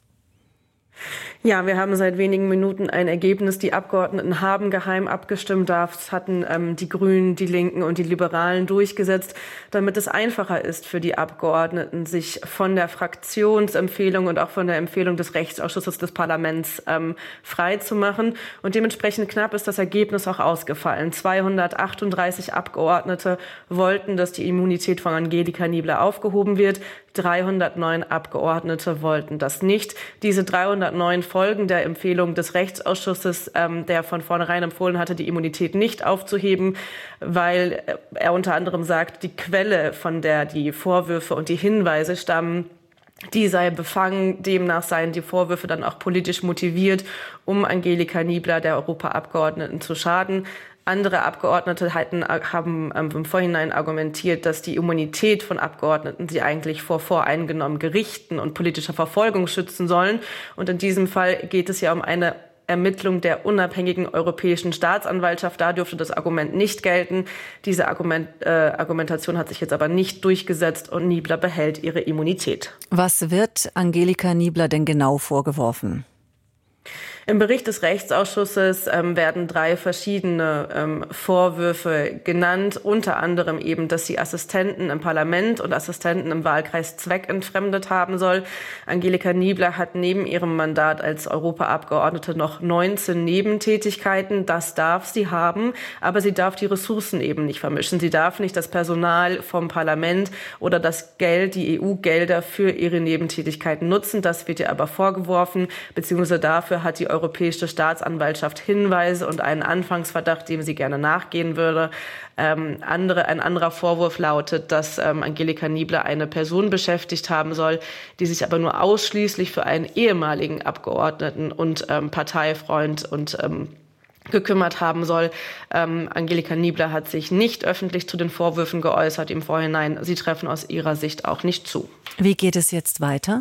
Ja, wir haben seit wenigen Minuten ein Ergebnis. Die Abgeordneten haben geheim abgestimmt. Das hatten die Grünen, die Linken und die Liberalen durchgesetzt, damit es einfacher ist für die Abgeordneten, sich von der Fraktionsempfehlung und auch von der Empfehlung des Rechtsausschusses des Parlaments frei zu machen. Und dementsprechend knapp ist das Ergebnis auch ausgefallen. 238 Abgeordnete wollten, dass die Immunität von Angelika Niebler aufgehoben wird. 309 Abgeordnete wollten das nicht. Diese 309 folgen der Empfehlung des Rechtsausschusses, der von vornherein empfohlen hatte, die Immunität nicht aufzuheben, weil er unter anderem sagt, die Quelle, von der die Vorwürfe und die Hinweise stammen, die sei befangen. Demnach seien die Vorwürfe dann auch politisch motiviert, um Angelika Niebler, der Europaabgeordneten, zu schaden. Andere Abgeordnete haben im Vorhinein argumentiert, dass die Immunität von Abgeordneten sie eigentlich vor voreingenommenen Gerichten und politischer Verfolgung schützen sollen. Und in diesem Fall geht es ja um eine Ermittlung der unabhängigen europäischen Staatsanwaltschaft. Da dürfte das Argument nicht gelten. Diese Argumentation hat sich jetzt aber nicht durchgesetzt und Niebler behält ihre Immunität. Was wird Angelika Niebler denn genau vorgeworfen? Im Bericht des Rechtsausschusses werden 3 verschiedene Vorwürfe genannt, unter anderem eben, dass sie Assistenten im Parlament und Assistenten im Wahlkreis zweckentfremdet haben soll. Angelika Niebler hat neben ihrem Mandat als Europaabgeordnete noch 19 Nebentätigkeiten. Das darf sie haben, aber sie darf die Ressourcen eben nicht vermischen. Sie darf nicht das Personal vom Parlament oder das Geld, die EU-Gelder für ihre Nebentätigkeiten nutzen. Das wird ihr aber vorgeworfen, beziehungsweise dafür hat die Europäische Staatsanwaltschaft Hinweise und einen Anfangsverdacht, dem sie gerne nachgehen würde. Ein anderer Vorwurf lautet, dass Angelika Niebler eine Person beschäftigt haben soll, die sich aber nur ausschließlich für einen ehemaligen Abgeordneten und Parteifreund und gekümmert haben soll. Angelika Niebler hat sich nicht öffentlich zu den Vorwürfen geäußert im Vorhinein. Sie treffen aus ihrer Sicht auch nicht zu. Wie geht es jetzt weiter?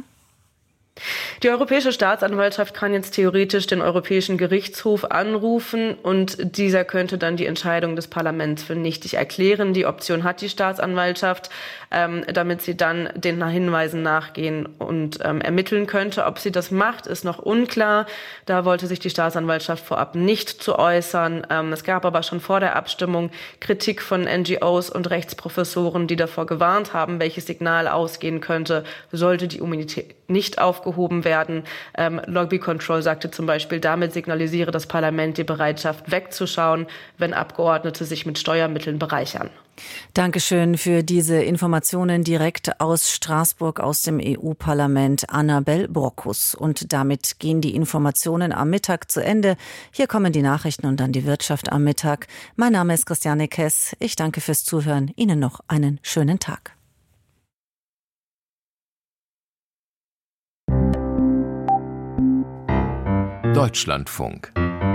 Die Europäische Staatsanwaltschaft kann jetzt theoretisch den Europäischen Gerichtshof anrufen und dieser könnte dann die Entscheidung des Parlaments für nichtig erklären. Die Option hat die Staatsanwaltschaft, damit sie dann den Hinweisen nachgehen und ermitteln könnte. Ob sie das macht, ist noch unklar. Da wollte sich die Staatsanwaltschaft vorab nicht zu äußern. Es gab aber schon vor der Abstimmung Kritik von NGOs und Rechtsprofessoren, die davor gewarnt haben, welches Signal ausgehen könnte, sollte die Immunität nicht aufgehoben werden. Lobby Control sagte zum Beispiel, damit signalisiere das Parlament die Bereitschaft wegzuschauen, wenn Abgeordnete sich mit Steuermitteln bereichern. Dankeschön für diese Informationen direkt aus Straßburg, aus dem EU-Parlament, Annabel Brockhus. Und damit gehen die Informationen am Mittag zu Ende. Hier kommen die Nachrichten und dann die Wirtschaft am Mittag. Mein Name ist Christiane Kess. Ich danke fürs Zuhören. Ihnen noch einen schönen Tag. Deutschlandfunk.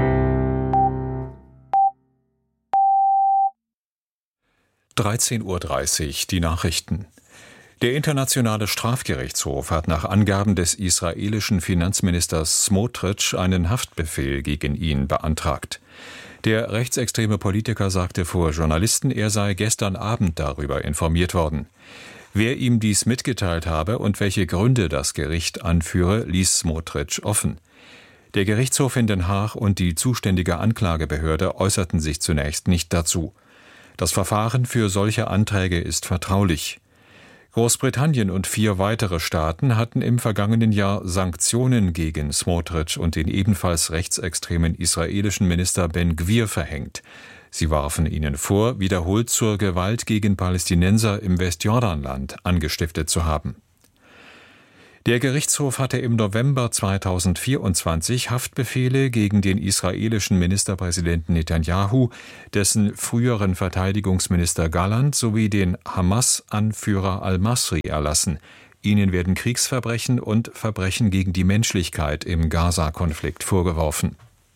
(13:30 Uhr) die Nachrichten. Der Internationale Strafgerichtshof hat nach Angaben des israelischen Finanzministers Smotrich einen Haftbefehl gegen ihn beantragt. Der rechtsextreme Politiker sagte vor Journalisten, er sei gestern Abend darüber informiert worden. Wer ihm dies mitgeteilt habe und welche Gründe das Gericht anführe, ließ Smotrich offen. Der Gerichtshof in Den Haag und die zuständige Anklagebehörde äußerten sich zunächst nicht dazu. Das Verfahren für solche Anträge ist vertraulich. Großbritannien und 4 weitere Staaten hatten im vergangenen Jahr Sanktionen gegen Smotrich und den ebenfalls rechtsextremen israelischen Minister Ben Gvir verhängt. Sie warfen ihnen vor, wiederholt zur Gewalt gegen Palästinenser im Westjordanland angestiftet zu haben. Der Gerichtshof hatte im November 2024 Haftbefehle gegen den israelischen Ministerpräsidenten Netanyahu, dessen früheren Verteidigungsminister Gallant sowie den Hamas-Anführer al-Masri erlassen. Ihnen werden Kriegsverbrechen und Verbrechen gegen die Menschlichkeit im Gaza-Konflikt vorgeworfen.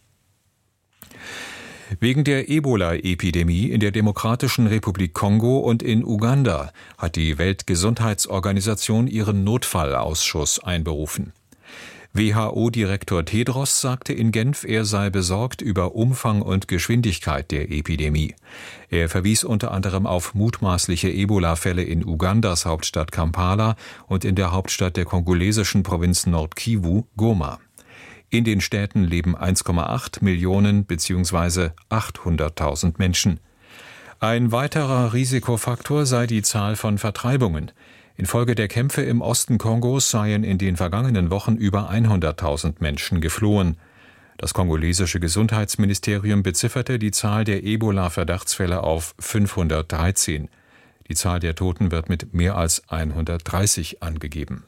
Wegen der Ebola-Epidemie in der Demokratischen Republik Kongo und in Uganda hat die Weltgesundheitsorganisation ihren Notfallausschuss einberufen. WHO-Direktor Tedros sagte in Genf, er sei besorgt über Umfang und Geschwindigkeit der Epidemie. Er verwies unter anderem auf mutmaßliche Ebola-Fälle in Ugandas Hauptstadt Kampala und in der Hauptstadt der kongolesischen Provinz Nord-Kivu, Goma. In den Städten leben 1,8 Millionen bzw. 800.000 Menschen. Ein weiterer Risikofaktor sei die Zahl von Vertreibungen. Infolge der Kämpfe im Osten Kongos seien in den vergangenen Wochen über 100.000 Menschen geflohen. Das kongolesische Gesundheitsministerium bezifferte die Zahl der Ebola-Verdachtsfälle auf 513. Die Zahl der Toten wird mit mehr als 130 angegeben.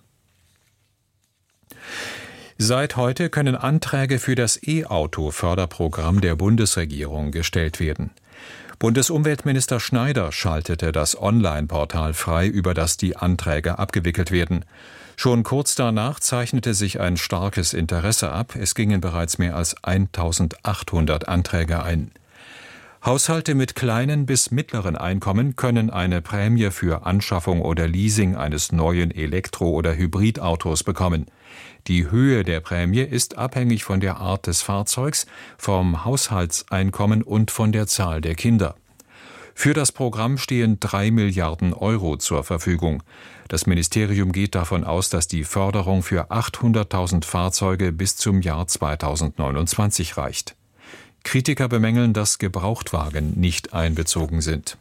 Seit heute können Anträge für das E-Auto-Förderprogramm der Bundesregierung gestellt werden. Bundesumweltminister Schneider schaltete das Online-Portal frei, über das die Anträge abgewickelt werden. Schon kurz danach zeichnete sich ein starkes Interesse ab. Es gingen bereits mehr als 1.800 Anträge ein. Haushalte mit kleinen bis mittleren Einkommen können eine Prämie für Anschaffung oder Leasing eines neuen Elektro- oder Hybridautos bekommen. Die Höhe der Prämie ist abhängig von der Art des Fahrzeugs, vom Haushaltseinkommen und von der Zahl der Kinder. Für das Programm stehen 3 Milliarden Euro zur Verfügung. Das Ministerium geht davon aus, dass die Förderung für 800.000 Fahrzeuge bis zum Jahr 2029 reicht. Kritiker bemängeln, dass Gebrauchtwagen nicht einbezogen sind.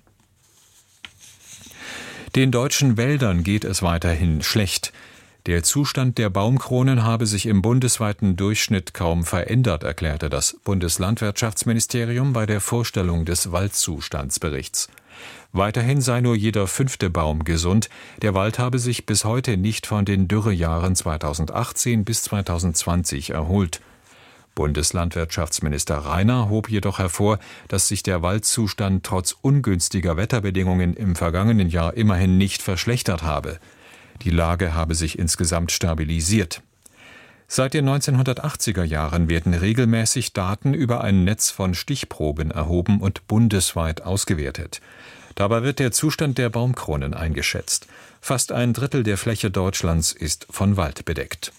Den deutschen Wäldern geht es weiterhin schlecht. Der Zustand der Baumkronen habe sich im bundesweiten Durchschnitt kaum verändert, erklärte das Bundeslandwirtschaftsministerium bei der Vorstellung des Waldzustandsberichts. Weiterhin sei nur jeder 5. Baum gesund. Der Wald habe sich bis heute nicht von den Dürrejahren 2018 bis 2020 erholt. Bundeslandwirtschaftsminister Rainer hob jedoch hervor, dass sich der Waldzustand trotz ungünstiger Wetterbedingungen im vergangenen Jahr immerhin nicht verschlechtert habe. Die Lage habe sich insgesamt stabilisiert. Seit den 1980er Jahren werden regelmäßig Daten über ein Netz von Stichproben erhoben und bundesweit ausgewertet. Dabei wird der Zustand der Baumkronen eingeschätzt. Fast ein Drittel der Fläche Deutschlands ist von Wald bedeckt.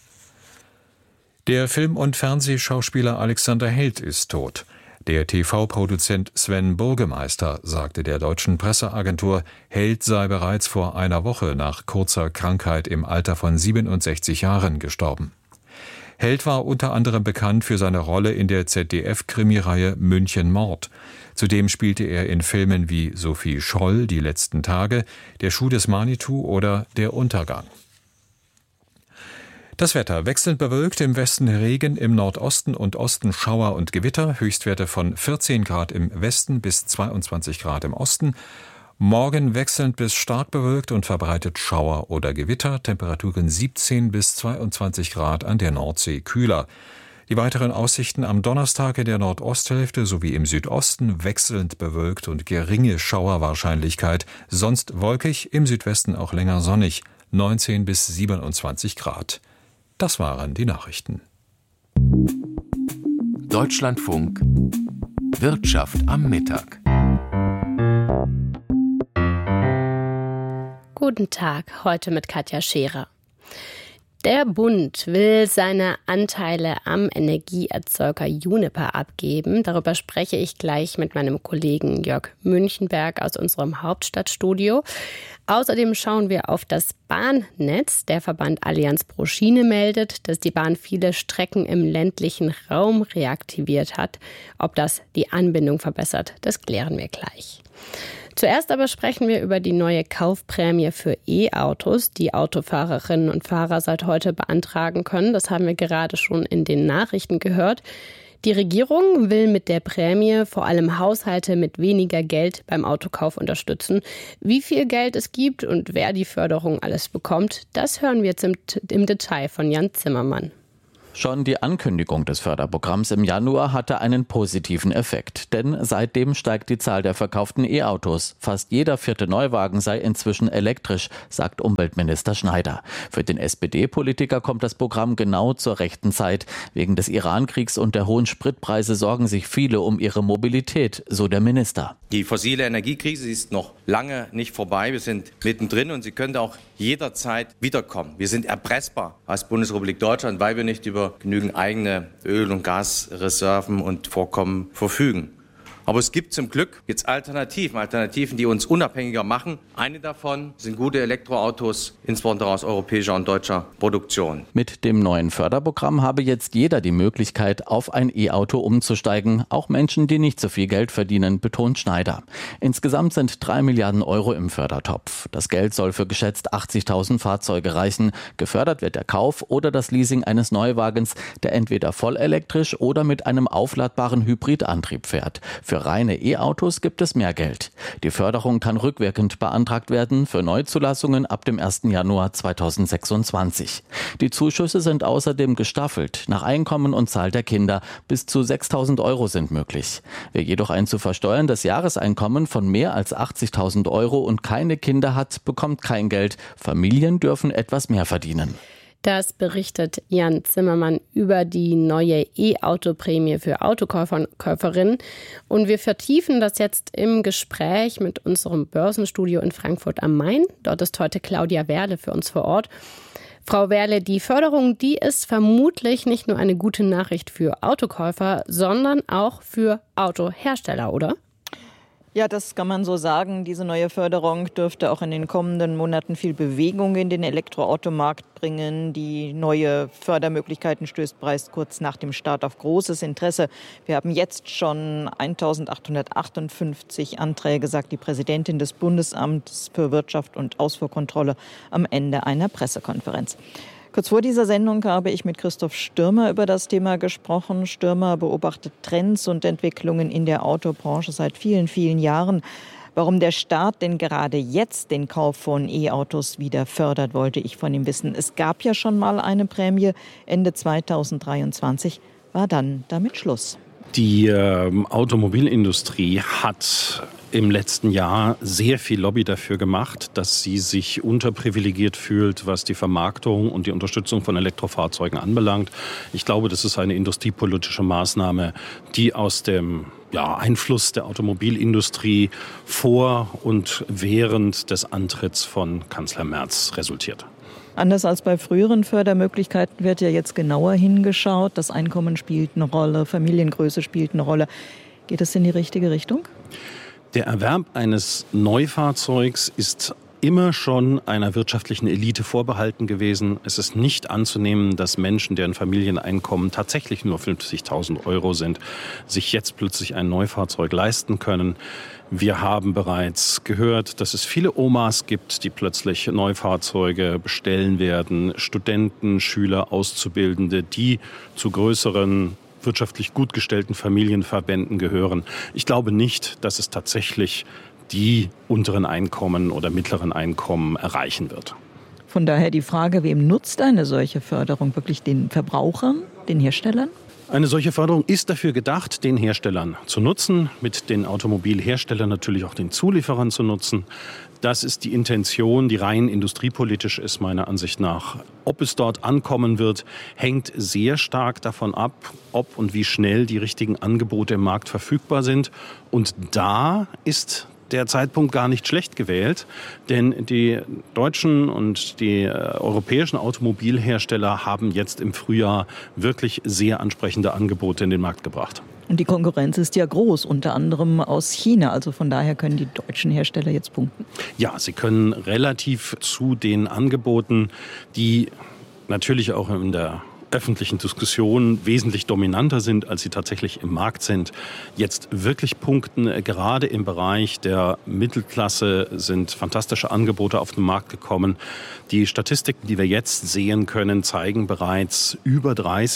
Der Film- und Fernsehschauspieler Alexander Held ist tot. Der TV-Produzent Sven Burgemeister sagte der deutschen Presseagentur, Held sei bereits vor einer Woche nach kurzer Krankheit im Alter von 67 Jahren gestorben. Held war unter anderem bekannt für seine Rolle in der ZDF-Krimireihe München Mord. Zudem spielte er in Filmen wie Sophie Scholl, Die letzten Tage, Der Schuh des Manitou oder Der Untergang. Das Wetter wechselnd bewölkt, im Westen Regen, im Nordosten und Osten Schauer und Gewitter, Höchstwerte von 14 Grad im Westen bis 22 Grad im Osten. Morgen wechselnd bis stark bewölkt und verbreitet Schauer oder Gewitter, Temperaturen 17 bis 22 Grad, an der Nordsee kühler. Die weiteren Aussichten am Donnerstag in der Nordosthälfte sowie im Südosten wechselnd bewölkt und geringe Schauerwahrscheinlichkeit, sonst wolkig, im Südwesten auch länger sonnig, 19 bis 27 Grad. Das waren die Nachrichten. Deutschlandfunk Wirtschaft am Mittag. Guten Tag, heute mit Katja Scherer. Der Bund will seine Anteile am Energieerzeuger Uniper abgeben. Darüber spreche ich gleich mit meinem Kollegen Jörg Münchenberg aus unserem Hauptstadtstudio. Außerdem schauen wir auf das Bahnnetz. Der Verband Allianz pro Schiene meldet, dass die Bahn viele Strecken im ländlichen Raum reaktiviert hat. Ob das die Anbindung verbessert, das klären wir gleich. Zuerst aber sprechen wir über die neue Kaufprämie für E-Autos, die Autofahrerinnen und Fahrer seit heute beantragen können. Das haben wir gerade schon in den Nachrichten gehört. Die Regierung will mit der Prämie vor allem Haushalte mit weniger Geld beim Autokauf unterstützen. Wie viel Geld es gibt und wer die Förderung alles bekommt, das hören wir jetzt im Detail von Jan Zimmermann. Schon die Ankündigung des Förderprogramms im Januar hatte einen positiven Effekt, denn seitdem steigt die Zahl der verkauften E-Autos. Fast jeder 4. Neuwagen sei inzwischen elektrisch, sagt Umweltminister Schneider. Für den SPD-Politiker kommt das Programm genau zur rechten Zeit. Wegen des Iran-Kriegs und der hohen Spritpreise sorgen sich viele um ihre Mobilität, so der Minister. Die fossile Energiekrise ist noch lange nicht vorbei. Wir sind mittendrin und sie könnte auch jederzeit wiederkommen. Wir sind erpressbar als Bundesrepublik Deutschland, weil wir nicht über genügend eigene Öl- und Gasreserven und Vorkommen verfügen. Aber es gibt zum Glück jetzt Alternativen, die uns unabhängiger machen. Eine davon sind gute Elektroautos, insbesondere aus europäischer und deutscher Produktion. Mit dem neuen Förderprogramm habe jetzt jeder die Möglichkeit, auf ein E-Auto umzusteigen. Auch Menschen, die nicht so viel Geld verdienen, betont Schneider. Insgesamt sind 3 Milliarden Euro im Fördertopf. Das Geld soll für geschätzt 80.000 Fahrzeuge reichen. Gefördert wird der Kauf oder das Leasing eines Neuwagens, der entweder vollelektrisch oder mit einem aufladbaren Hybridantrieb fährt. Für reine E-Autos gibt es mehr Geld. Die Förderung kann rückwirkend beantragt werden für Neuzulassungen ab dem 1. Januar 2026. Die Zuschüsse sind außerdem gestaffelt nach Einkommen und Zahl der Kinder. Bis zu 6.000 Euro sind möglich. Wer jedoch ein zu versteuerndes Jahreseinkommen von mehr als 80.000 Euro und keine Kinder hat, bekommt kein Geld. Familien dürfen etwas mehr verdienen. Das berichtet Jan Zimmermann über die neue E-Auto-Prämie für Autokäufer und Käuferinnen. Und wir vertiefen das jetzt im Gespräch mit unserem Börsenstudio in Frankfurt am Main. Dort ist heute Claudia Werle für uns vor Ort. Frau Werle, die Förderung, die ist vermutlich nicht nur eine gute Nachricht für Autokäufer, sondern auch für Autohersteller, oder? Ja, das kann man so sagen. Diese neue Förderung dürfte auch in den kommenden Monaten viel Bewegung in den Elektroautomarkt bringen. Die neue Fördermöglichkeiten stößt bereits kurz nach dem Start auf großes Interesse. Wir haben jetzt schon 1.858 Anträge, sagt die Präsidentin des Bundesamts für Wirtschaft und Ausfuhrkontrolle am Ende einer Pressekonferenz. Kurz vor dieser Sendung habe ich mit Christoph Stürmer über das Thema gesprochen. Stürmer beobachtet Trends und Entwicklungen in der Autobranche seit vielen, vielen Jahren. Warum der Staat denn gerade jetzt den Kauf von E-Autos wieder fördert, wollte ich von ihm wissen. Es gab ja schon mal eine Prämie Ende 2023, war dann damit Schluss. Die Automobilindustrie hat im letzten Jahr sehr viel Lobby dafür gemacht, dass sie sich unterprivilegiert fühlt, was die Vermarktung und die Unterstützung von Elektrofahrzeugen anbelangt. Ich glaube, das ist eine industriepolitische Maßnahme, die aus dem Einfluss der Automobilindustrie vor und während des Antritts von Kanzler Merz resultiert. Anders als bei früheren Fördermöglichkeiten wird ja jetzt genauer hingeschaut. Das Einkommen spielt eine Rolle, Familiengröße spielt eine Rolle. Geht es in die richtige Richtung? Der Erwerb eines Neufahrzeugs ist immer schon einer wirtschaftlichen Elite vorbehalten gewesen. Es ist nicht anzunehmen, dass Menschen, deren Familieneinkommen tatsächlich nur 50.000 Euro sind, sich jetzt plötzlich ein Neufahrzeug leisten können. Wir haben bereits gehört, dass es viele Omas gibt, die plötzlich Neufahrzeuge bestellen werden. Studenten, Schüler, Auszubildende, die zu größeren wirtschaftlich gut gestellten Familienverbänden gehören. Ich glaube nicht, dass es tatsächlich die unteren Einkommen oder mittleren Einkommen erreichen wird. Von daher die Frage, wem nutzt eine solche Förderung? Wirklich den Verbrauchern, den Herstellern? Eine solche Förderung ist dafür gedacht, den Herstellern zu nutzen, mit den Automobilherstellern natürlich auch den Zulieferern zu nutzen. Das ist die Intention, die rein industriepolitisch ist, meiner Ansicht nach. Ob es dort ankommen wird, hängt sehr stark davon ab, ob und wie schnell die richtigen Angebote im Markt verfügbar sind. Und da ist der Zeitpunkt gar nicht schlecht gewählt, denn die deutschen und die europäischen Automobilhersteller haben jetzt im Frühjahr wirklich sehr ansprechende Angebote in den Markt gebracht. Und die Konkurrenz ist ja groß, unter anderem aus China. Also von daher können die deutschen Hersteller jetzt punkten. Ja, sie können relativ zu den Angeboten, die natürlich auch in der öffentlichen Diskussion wesentlich dominanter sind, als sie tatsächlich im Markt sind, jetzt wirklich punkten. Gerade im Bereich der Mittelklasse sind fantastische Angebote auf den Markt gekommen. Die Statistiken, die wir jetzt sehen können, zeigen bereits über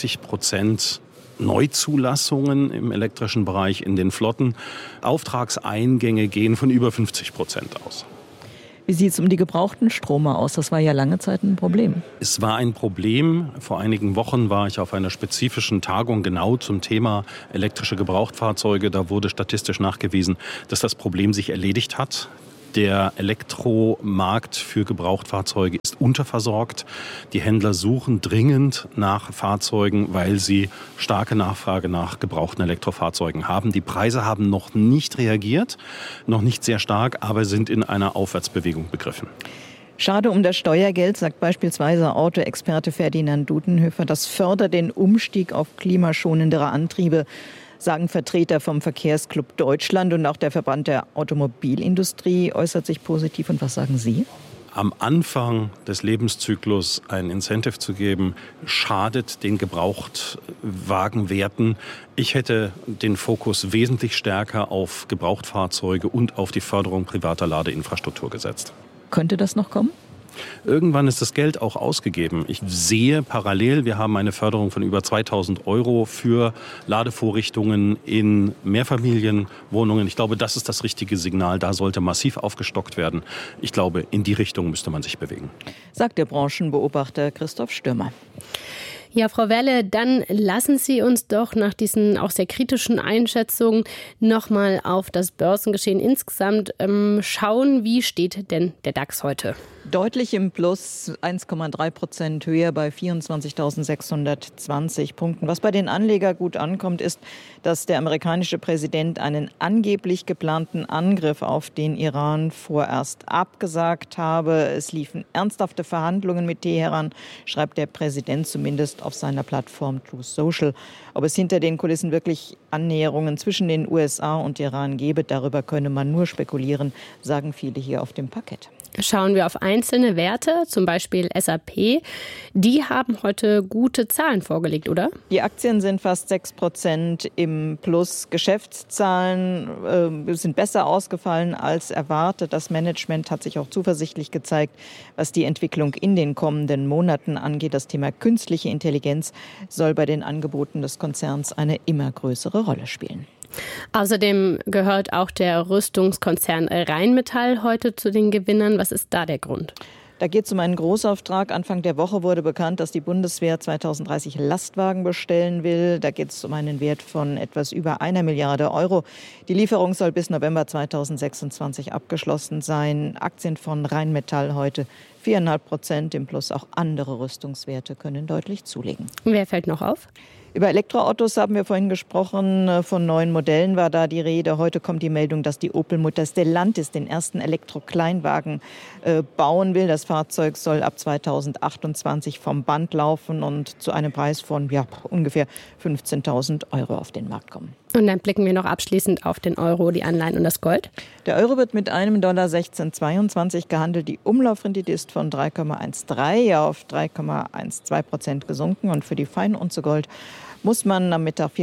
30% Neuzulassungen im elektrischen Bereich in den Flotten. Auftragseingänge gehen von über 50% aus. Wie sieht es um die gebrauchten Stromer aus? Das war ja lange Zeit ein Problem. Es war ein Problem. Vor einigen Wochen war ich auf einer spezifischen Tagung genau zum Thema elektrische Gebrauchtfahrzeuge. Da wurde statistisch nachgewiesen, dass das Problem sich erledigt hat. Der Elektromarkt für Gebrauchtfahrzeuge ist unterversorgt. Die Händler suchen dringend nach Fahrzeugen, weil sie starke Nachfrage nach gebrauchten Elektrofahrzeugen haben. Die Preise haben noch nicht reagiert, noch nicht sehr stark, aber sind in einer Aufwärtsbewegung begriffen. Schade um das Steuergeld, sagt beispielsweise Autoexperte Ferdinand Dudenhöfer. Das fördert den Umstieg auf klimaschonendere Antriebe, sagen Vertreter vom Verkehrsclub Deutschland, und auch der Verband der Automobilindustrie äußert sich positiv. Und was sagen Sie? Am Anfang des Lebenszyklus ein Incentive zu geben, schadet den Gebrauchtwagenwerten. Ich hätte den Fokus wesentlich stärker auf Gebrauchtfahrzeuge und auf die Förderung privater Ladeinfrastruktur gesetzt. Könnte das noch kommen? Irgendwann ist das Geld auch ausgegeben. Ich sehe parallel, wir haben eine Förderung von über 2.000 € für Ladevorrichtungen in Mehrfamilienwohnungen. Ich glaube, das ist das richtige Signal. Da sollte massiv aufgestockt werden. Ich glaube, in die Richtung müsste man sich bewegen. Sagt der Branchenbeobachter Christoph Stürmer. Ja, Frau Werle, dann lassen Sie uns doch nach diesen auch sehr kritischen Einschätzungen nochmal auf das Börsengeschehen insgesamt schauen. Wie steht denn der DAX heute? Deutlich im Plus, 1,3% höher bei 24.620 Punkten. Was bei den Anlegern gut ankommt, ist, dass der amerikanische Präsident einen angeblich geplanten Angriff auf den Iran vorerst abgesagt habe. Es liefen ernsthafte Verhandlungen mit Teheran, schreibt der Präsident zumindest auf seiner Plattform Truth Social. Ob es hinter den Kulissen wirklich Annäherungen zwischen den USA und Iran gebe, darüber könne man nur spekulieren, sagen viele hier auf dem Parkett. Schauen wir auf einzelne Werte, zum Beispiel SAP. Die haben heute gute Zahlen vorgelegt, oder? Die Aktien sind fast 6% im Plus. Geschäftszahlen sind besser ausgefallen als erwartet. Das Management hat sich auch zuversichtlich gezeigt, was die Entwicklung in den kommenden Monaten angeht. Das Thema künstliche Intelligenz soll bei den Angeboten des Konzerns eine immer größere Rolle spielen. Außerdem gehört auch der Rüstungskonzern Rheinmetall heute zu den Gewinnern. Was ist da der Grund? Da geht es um einen Großauftrag. Anfang der Woche wurde bekannt, dass die Bundeswehr 2030 Lastwagen bestellen will. Da geht es um einen Wert von etwas über 1 Milliarde €. Die Lieferung soll bis November 2026 abgeschlossen sein. Aktien von Rheinmetall heute 4,5% im Plus. Auch andere Rüstungswerte können deutlich zulegen. Wer fällt noch auf? Über Elektroautos haben wir vorhin gesprochen. Von neuen Modellen war da die Rede. Heute kommt die Meldung, dass die Opel-Mutter Stellantis den ersten Elektrokleinwagen bauen will. Das Fahrzeug soll ab 2028 vom Band laufen und zu einem Preis von ungefähr 15.000 € auf den Markt kommen. Und dann blicken wir noch abschließend auf den Euro, die Anleihen und das Gold. Der Euro wird mit einem $16,22 gehandelt. Die Umlaufrendite ist von 3,13 auf 3,12% gesunken. Und für die Feinunze Gold muss man am Mittag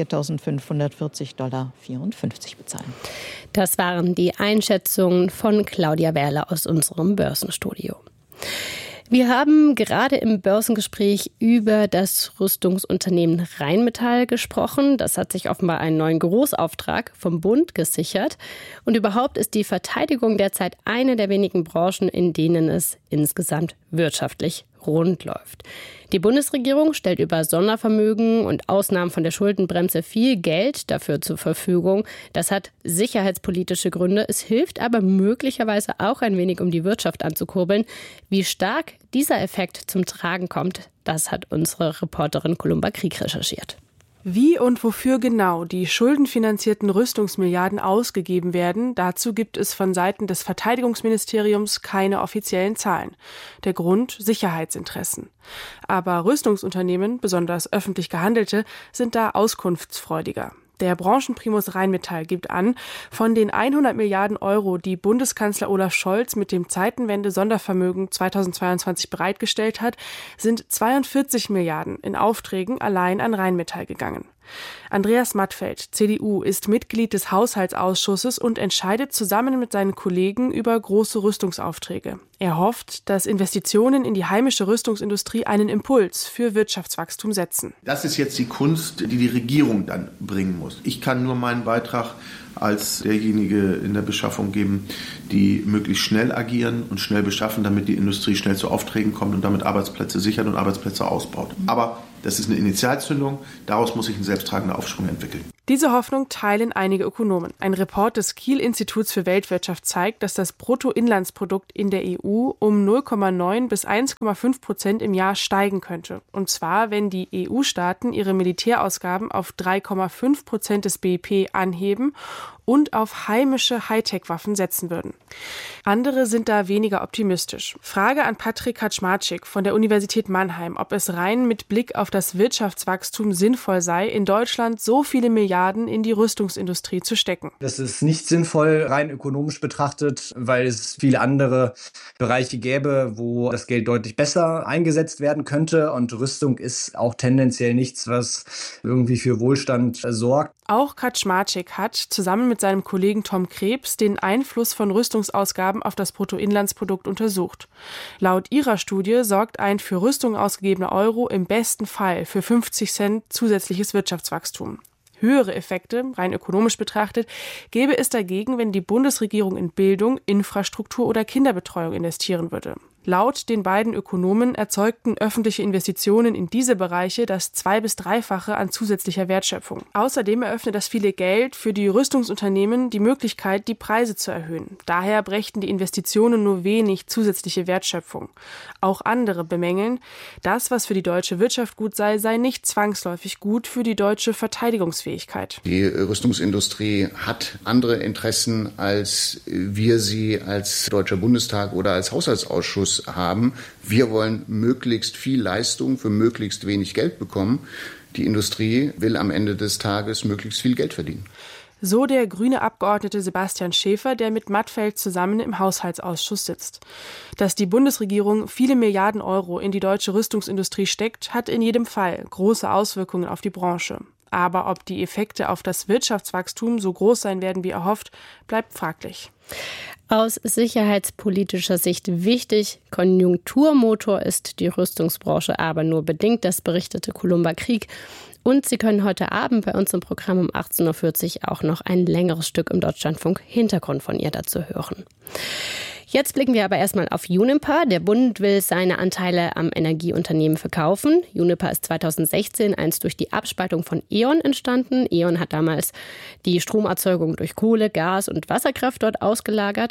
$4.540,54 bezahlen. Das waren die Einschätzungen von Claudia Werle aus unserem Börsenstudio. Wir haben gerade im Börsengespräch über das Rüstungsunternehmen Rheinmetall gesprochen. Das hat sich offenbar einen neuen Großauftrag vom Bund gesichert. Und überhaupt ist die Verteidigung derzeit eine der wenigen Branchen, in denen es insgesamt wirtschaftlich rund läuft. Die Bundesregierung stellt über Sondervermögen und Ausnahmen von der Schuldenbremse viel Geld dafür zur Verfügung. Das hat sicherheitspolitische Gründe. Es hilft aber möglicherweise auch ein wenig, um die Wirtschaft anzukurbeln. Wie stark dieser Effekt zum Tragen kommt, das hat unsere Reporterin Columba Krieg recherchiert. Wie und wofür genau die schuldenfinanzierten Rüstungsmilliarden ausgegeben werden, dazu gibt es von Seiten des Verteidigungsministeriums keine offiziellen Zahlen. Der Grund: Sicherheitsinteressen. Aber Rüstungsunternehmen, besonders öffentlich gehandelte, sind da auskunftsfreudiger. Der Branchenprimus Rheinmetall gibt an, von den 100 Milliarden Euro, die Bundeskanzler Olaf Scholz mit dem Zeitenwende-Sondervermögen 2022 bereitgestellt hat, sind 42 Milliarden in Aufträgen allein an Rheinmetall gegangen. Andreas Mattfeld, CDU, ist Mitglied des Haushaltsausschusses und entscheidet zusammen mit seinen Kollegen über große Rüstungsaufträge. Er hofft, dass Investitionen in die heimische Rüstungsindustrie einen Impuls für Wirtschaftswachstum setzen. Das ist jetzt die Kunst, die die Regierung dann bringen muss. Ich kann nur meinen Beitrag als derjenige in der Beschaffung geben, die möglichst schnell agieren und schnell beschaffen, damit die Industrie schnell zu Aufträgen kommt und damit Arbeitsplätze sichert und Arbeitsplätze ausbaut. Aber das ist eine Initialzündung, daraus muss sich ein selbsttragender Aufschwung entwickeln. Diese Hoffnung teilen einige Ökonomen. Ein Report des Kiel-Instituts für Weltwirtschaft zeigt, dass das Bruttoinlandsprodukt in der EU um 0,9 bis 1,5% im Jahr steigen könnte. Und zwar, wenn die EU-Staaten ihre Militärausgaben auf 3,5% des BIP anheben und auf heimische Hightech-Waffen setzen würden. Andere sind da weniger optimistisch. Frage an Patrick Kaczmarczyk von der Universität Mannheim, ob es rein mit Blick auf das Wirtschaftswachstum sinnvoll sei, in Deutschland so viele Milliarden in die Rüstungsindustrie zu stecken. Das ist nicht sinnvoll, rein ökonomisch betrachtet, weil es viele andere Bereiche gäbe, wo das Geld deutlich besser eingesetzt werden könnte. Und Rüstung ist auch tendenziell nichts, was irgendwie für Wohlstand sorgt. Auch Kaczmarczyk hat zusammen mit seinem Kollegen Tom Krebs den Einfluss von Rüstungsausgaben auf das Bruttoinlandsprodukt untersucht. Laut ihrer Studie sorgt ein für Rüstung ausgegebener Euro im besten Fall für 50 Cent zusätzliches Wirtschaftswachstum. Höhere Effekte, rein ökonomisch betrachtet, gäbe es dagegen, wenn die Bundesregierung in Bildung, Infrastruktur oder Kinderbetreuung investieren würde. Laut den beiden Ökonomen erzeugten öffentliche Investitionen in diese Bereiche das 2- bis 3-fache an zusätzlicher Wertschöpfung. Außerdem eröffnet das viele Geld für die Rüstungsunternehmen die Möglichkeit, die Preise zu erhöhen. Daher brächten die Investitionen nur wenig zusätzliche Wertschöpfung. Auch andere bemängeln, das, was für die deutsche Wirtschaft gut sei, sei nicht zwangsläufig gut für die deutsche Verteidigungsfähigkeit. Die Rüstungsindustrie hat andere Interessen, als wir sie als Deutscher Bundestag oder als Haushaltsausschuss haben. Wir wollen möglichst viel Leistung für möglichst wenig Geld bekommen. Die Industrie will am Ende des Tages möglichst viel Geld verdienen. So der grüne Abgeordnete Sebastian Schäfer, der mit Mattfeld zusammen im Haushaltsausschuss sitzt. Dass die Bundesregierung viele Milliarden Euro in die deutsche Rüstungsindustrie steckt, hat in jedem Fall große Auswirkungen auf die Branche. Aber ob die Effekte auf das Wirtschaftswachstum so groß sein werden wie erhofft, bleibt fraglich. Aus sicherheitspolitischer Sicht wichtig, Konjunkturmotor ist die Rüstungsbranche aber nur bedingt, das berichtete Columba Krieg. Und Sie können heute Abend bei uns im Programm um 18.40 Uhr auch noch ein längeres Stück im Deutschlandfunk Hintergrund von ihr dazu hören. Jetzt blicken wir aber erstmal auf Uniper. Der Bund will seine Anteile am Energieunternehmen verkaufen. Uniper ist 2016 einst durch die Abspaltung von E.ON entstanden. E.ON hat damals die Stromerzeugung durch Kohle, Gas und Wasserkraft dort ausgelagert.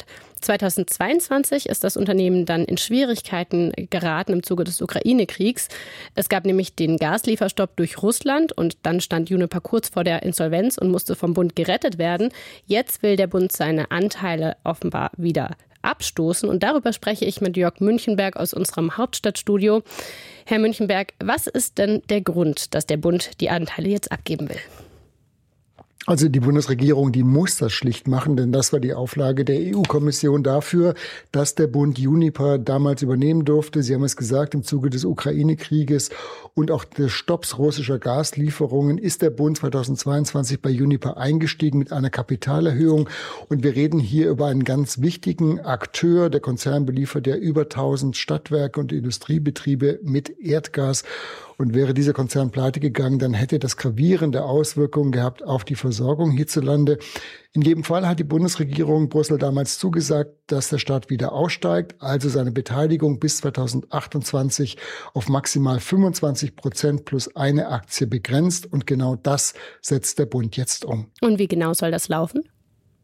2022 ist das Unternehmen dann in Schwierigkeiten geraten im Zuge des Ukraine-Kriegs. Es gab nämlich den Gaslieferstopp durch Russland und dann stand Uniper kurz vor der Insolvenz und musste vom Bund gerettet werden. Jetzt will der Bund seine Anteile offenbar wieder abstoßen. Und darüber spreche ich mit Jörg Münchenberg aus unserem Hauptstadtstudio. Herr Münchenberg, was ist denn der Grund, dass der Bund die Anteile jetzt abgeben will? Also die Bundesregierung, die muss das schlicht machen, denn das war die Auflage der EU-Kommission dafür, dass der Bund Uniper damals übernehmen durfte. Sie haben es gesagt, im Zuge des Ukraine-Krieges und auch des Stopps russischer Gaslieferungen ist der Bund 2022 bei Uniper eingestiegen mit einer Kapitalerhöhung. Und wir reden hier über einen ganz wichtigen Akteur. Der Konzern beliefert ja über 1000 Stadtwerke und Industriebetriebe mit Erdgas. Und wäre dieser Konzern pleite gegangen, dann hätte das gravierende Auswirkungen gehabt auf die Versorgung hierzulande. In jedem Fall hat die Bundesregierung Brüssel damals zugesagt, dass der Staat wieder aussteigt, also seine Beteiligung bis 2028 auf maximal 25% plus eine Aktie begrenzt. Und genau das setzt der Bund jetzt um. Und wie genau soll das laufen?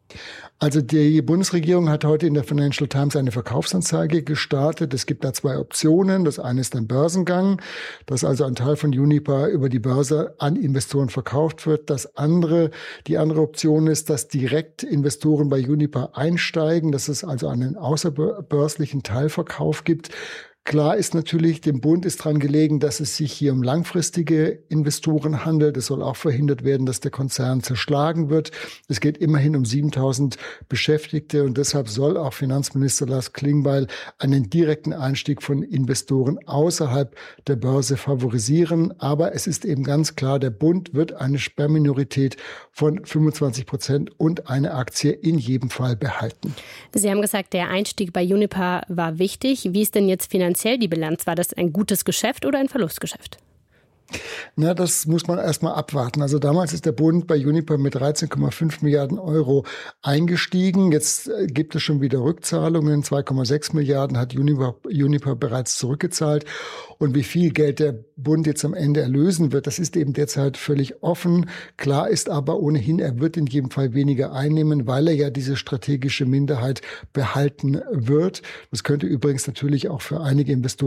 Also die Bundesregierung hat heute in der Financial Times eine Verkaufsanzeige gestartet. Es gibt da 2 Optionen. Das eine ist ein Börsengang, dass also ein Teil von Uniper über die Börse an Investoren verkauft wird. Die andere Option ist, dass direkt Investoren bei Uniper einsteigen, dass es also einen außerbörslichen Teilverkauf gibt. Klar ist natürlich, dem Bund ist daran gelegen, dass es sich hier um langfristige Investoren handelt. Es soll auch verhindert werden, dass der Konzern zerschlagen wird. Es geht immerhin um 7.000 Beschäftigte und deshalb soll auch Finanzminister Lars Klingbeil einen direkten Einstieg von Investoren außerhalb der Börse favorisieren. Aber es ist eben ganz klar, der Bund wird eine Sperrminorität von 25% und eine Aktie in jedem Fall behalten. Sie haben gesagt, der Einstieg bei Uniper war wichtig. Wie ist denn jetzt finanziell die Bilanz? War das ein gutes Geschäft oder ein Verlustgeschäft? Na, das muss man erstmal abwarten. Also damals ist der Bund bei Uniper mit 13,5 Milliarden Euro eingestiegen. Jetzt gibt es schon wieder Rückzahlungen. 2,6 Milliarden hat Uniper bereits zurückgezahlt. Und wie viel Geld der Bund jetzt am Ende erlösen wird, das ist eben derzeit völlig offen. Klar ist aber ohnehin, er wird in jedem Fall weniger einnehmen, weil er ja diese strategische Minderheit behalten wird. Das könnte übrigens natürlich auch für einige Investoren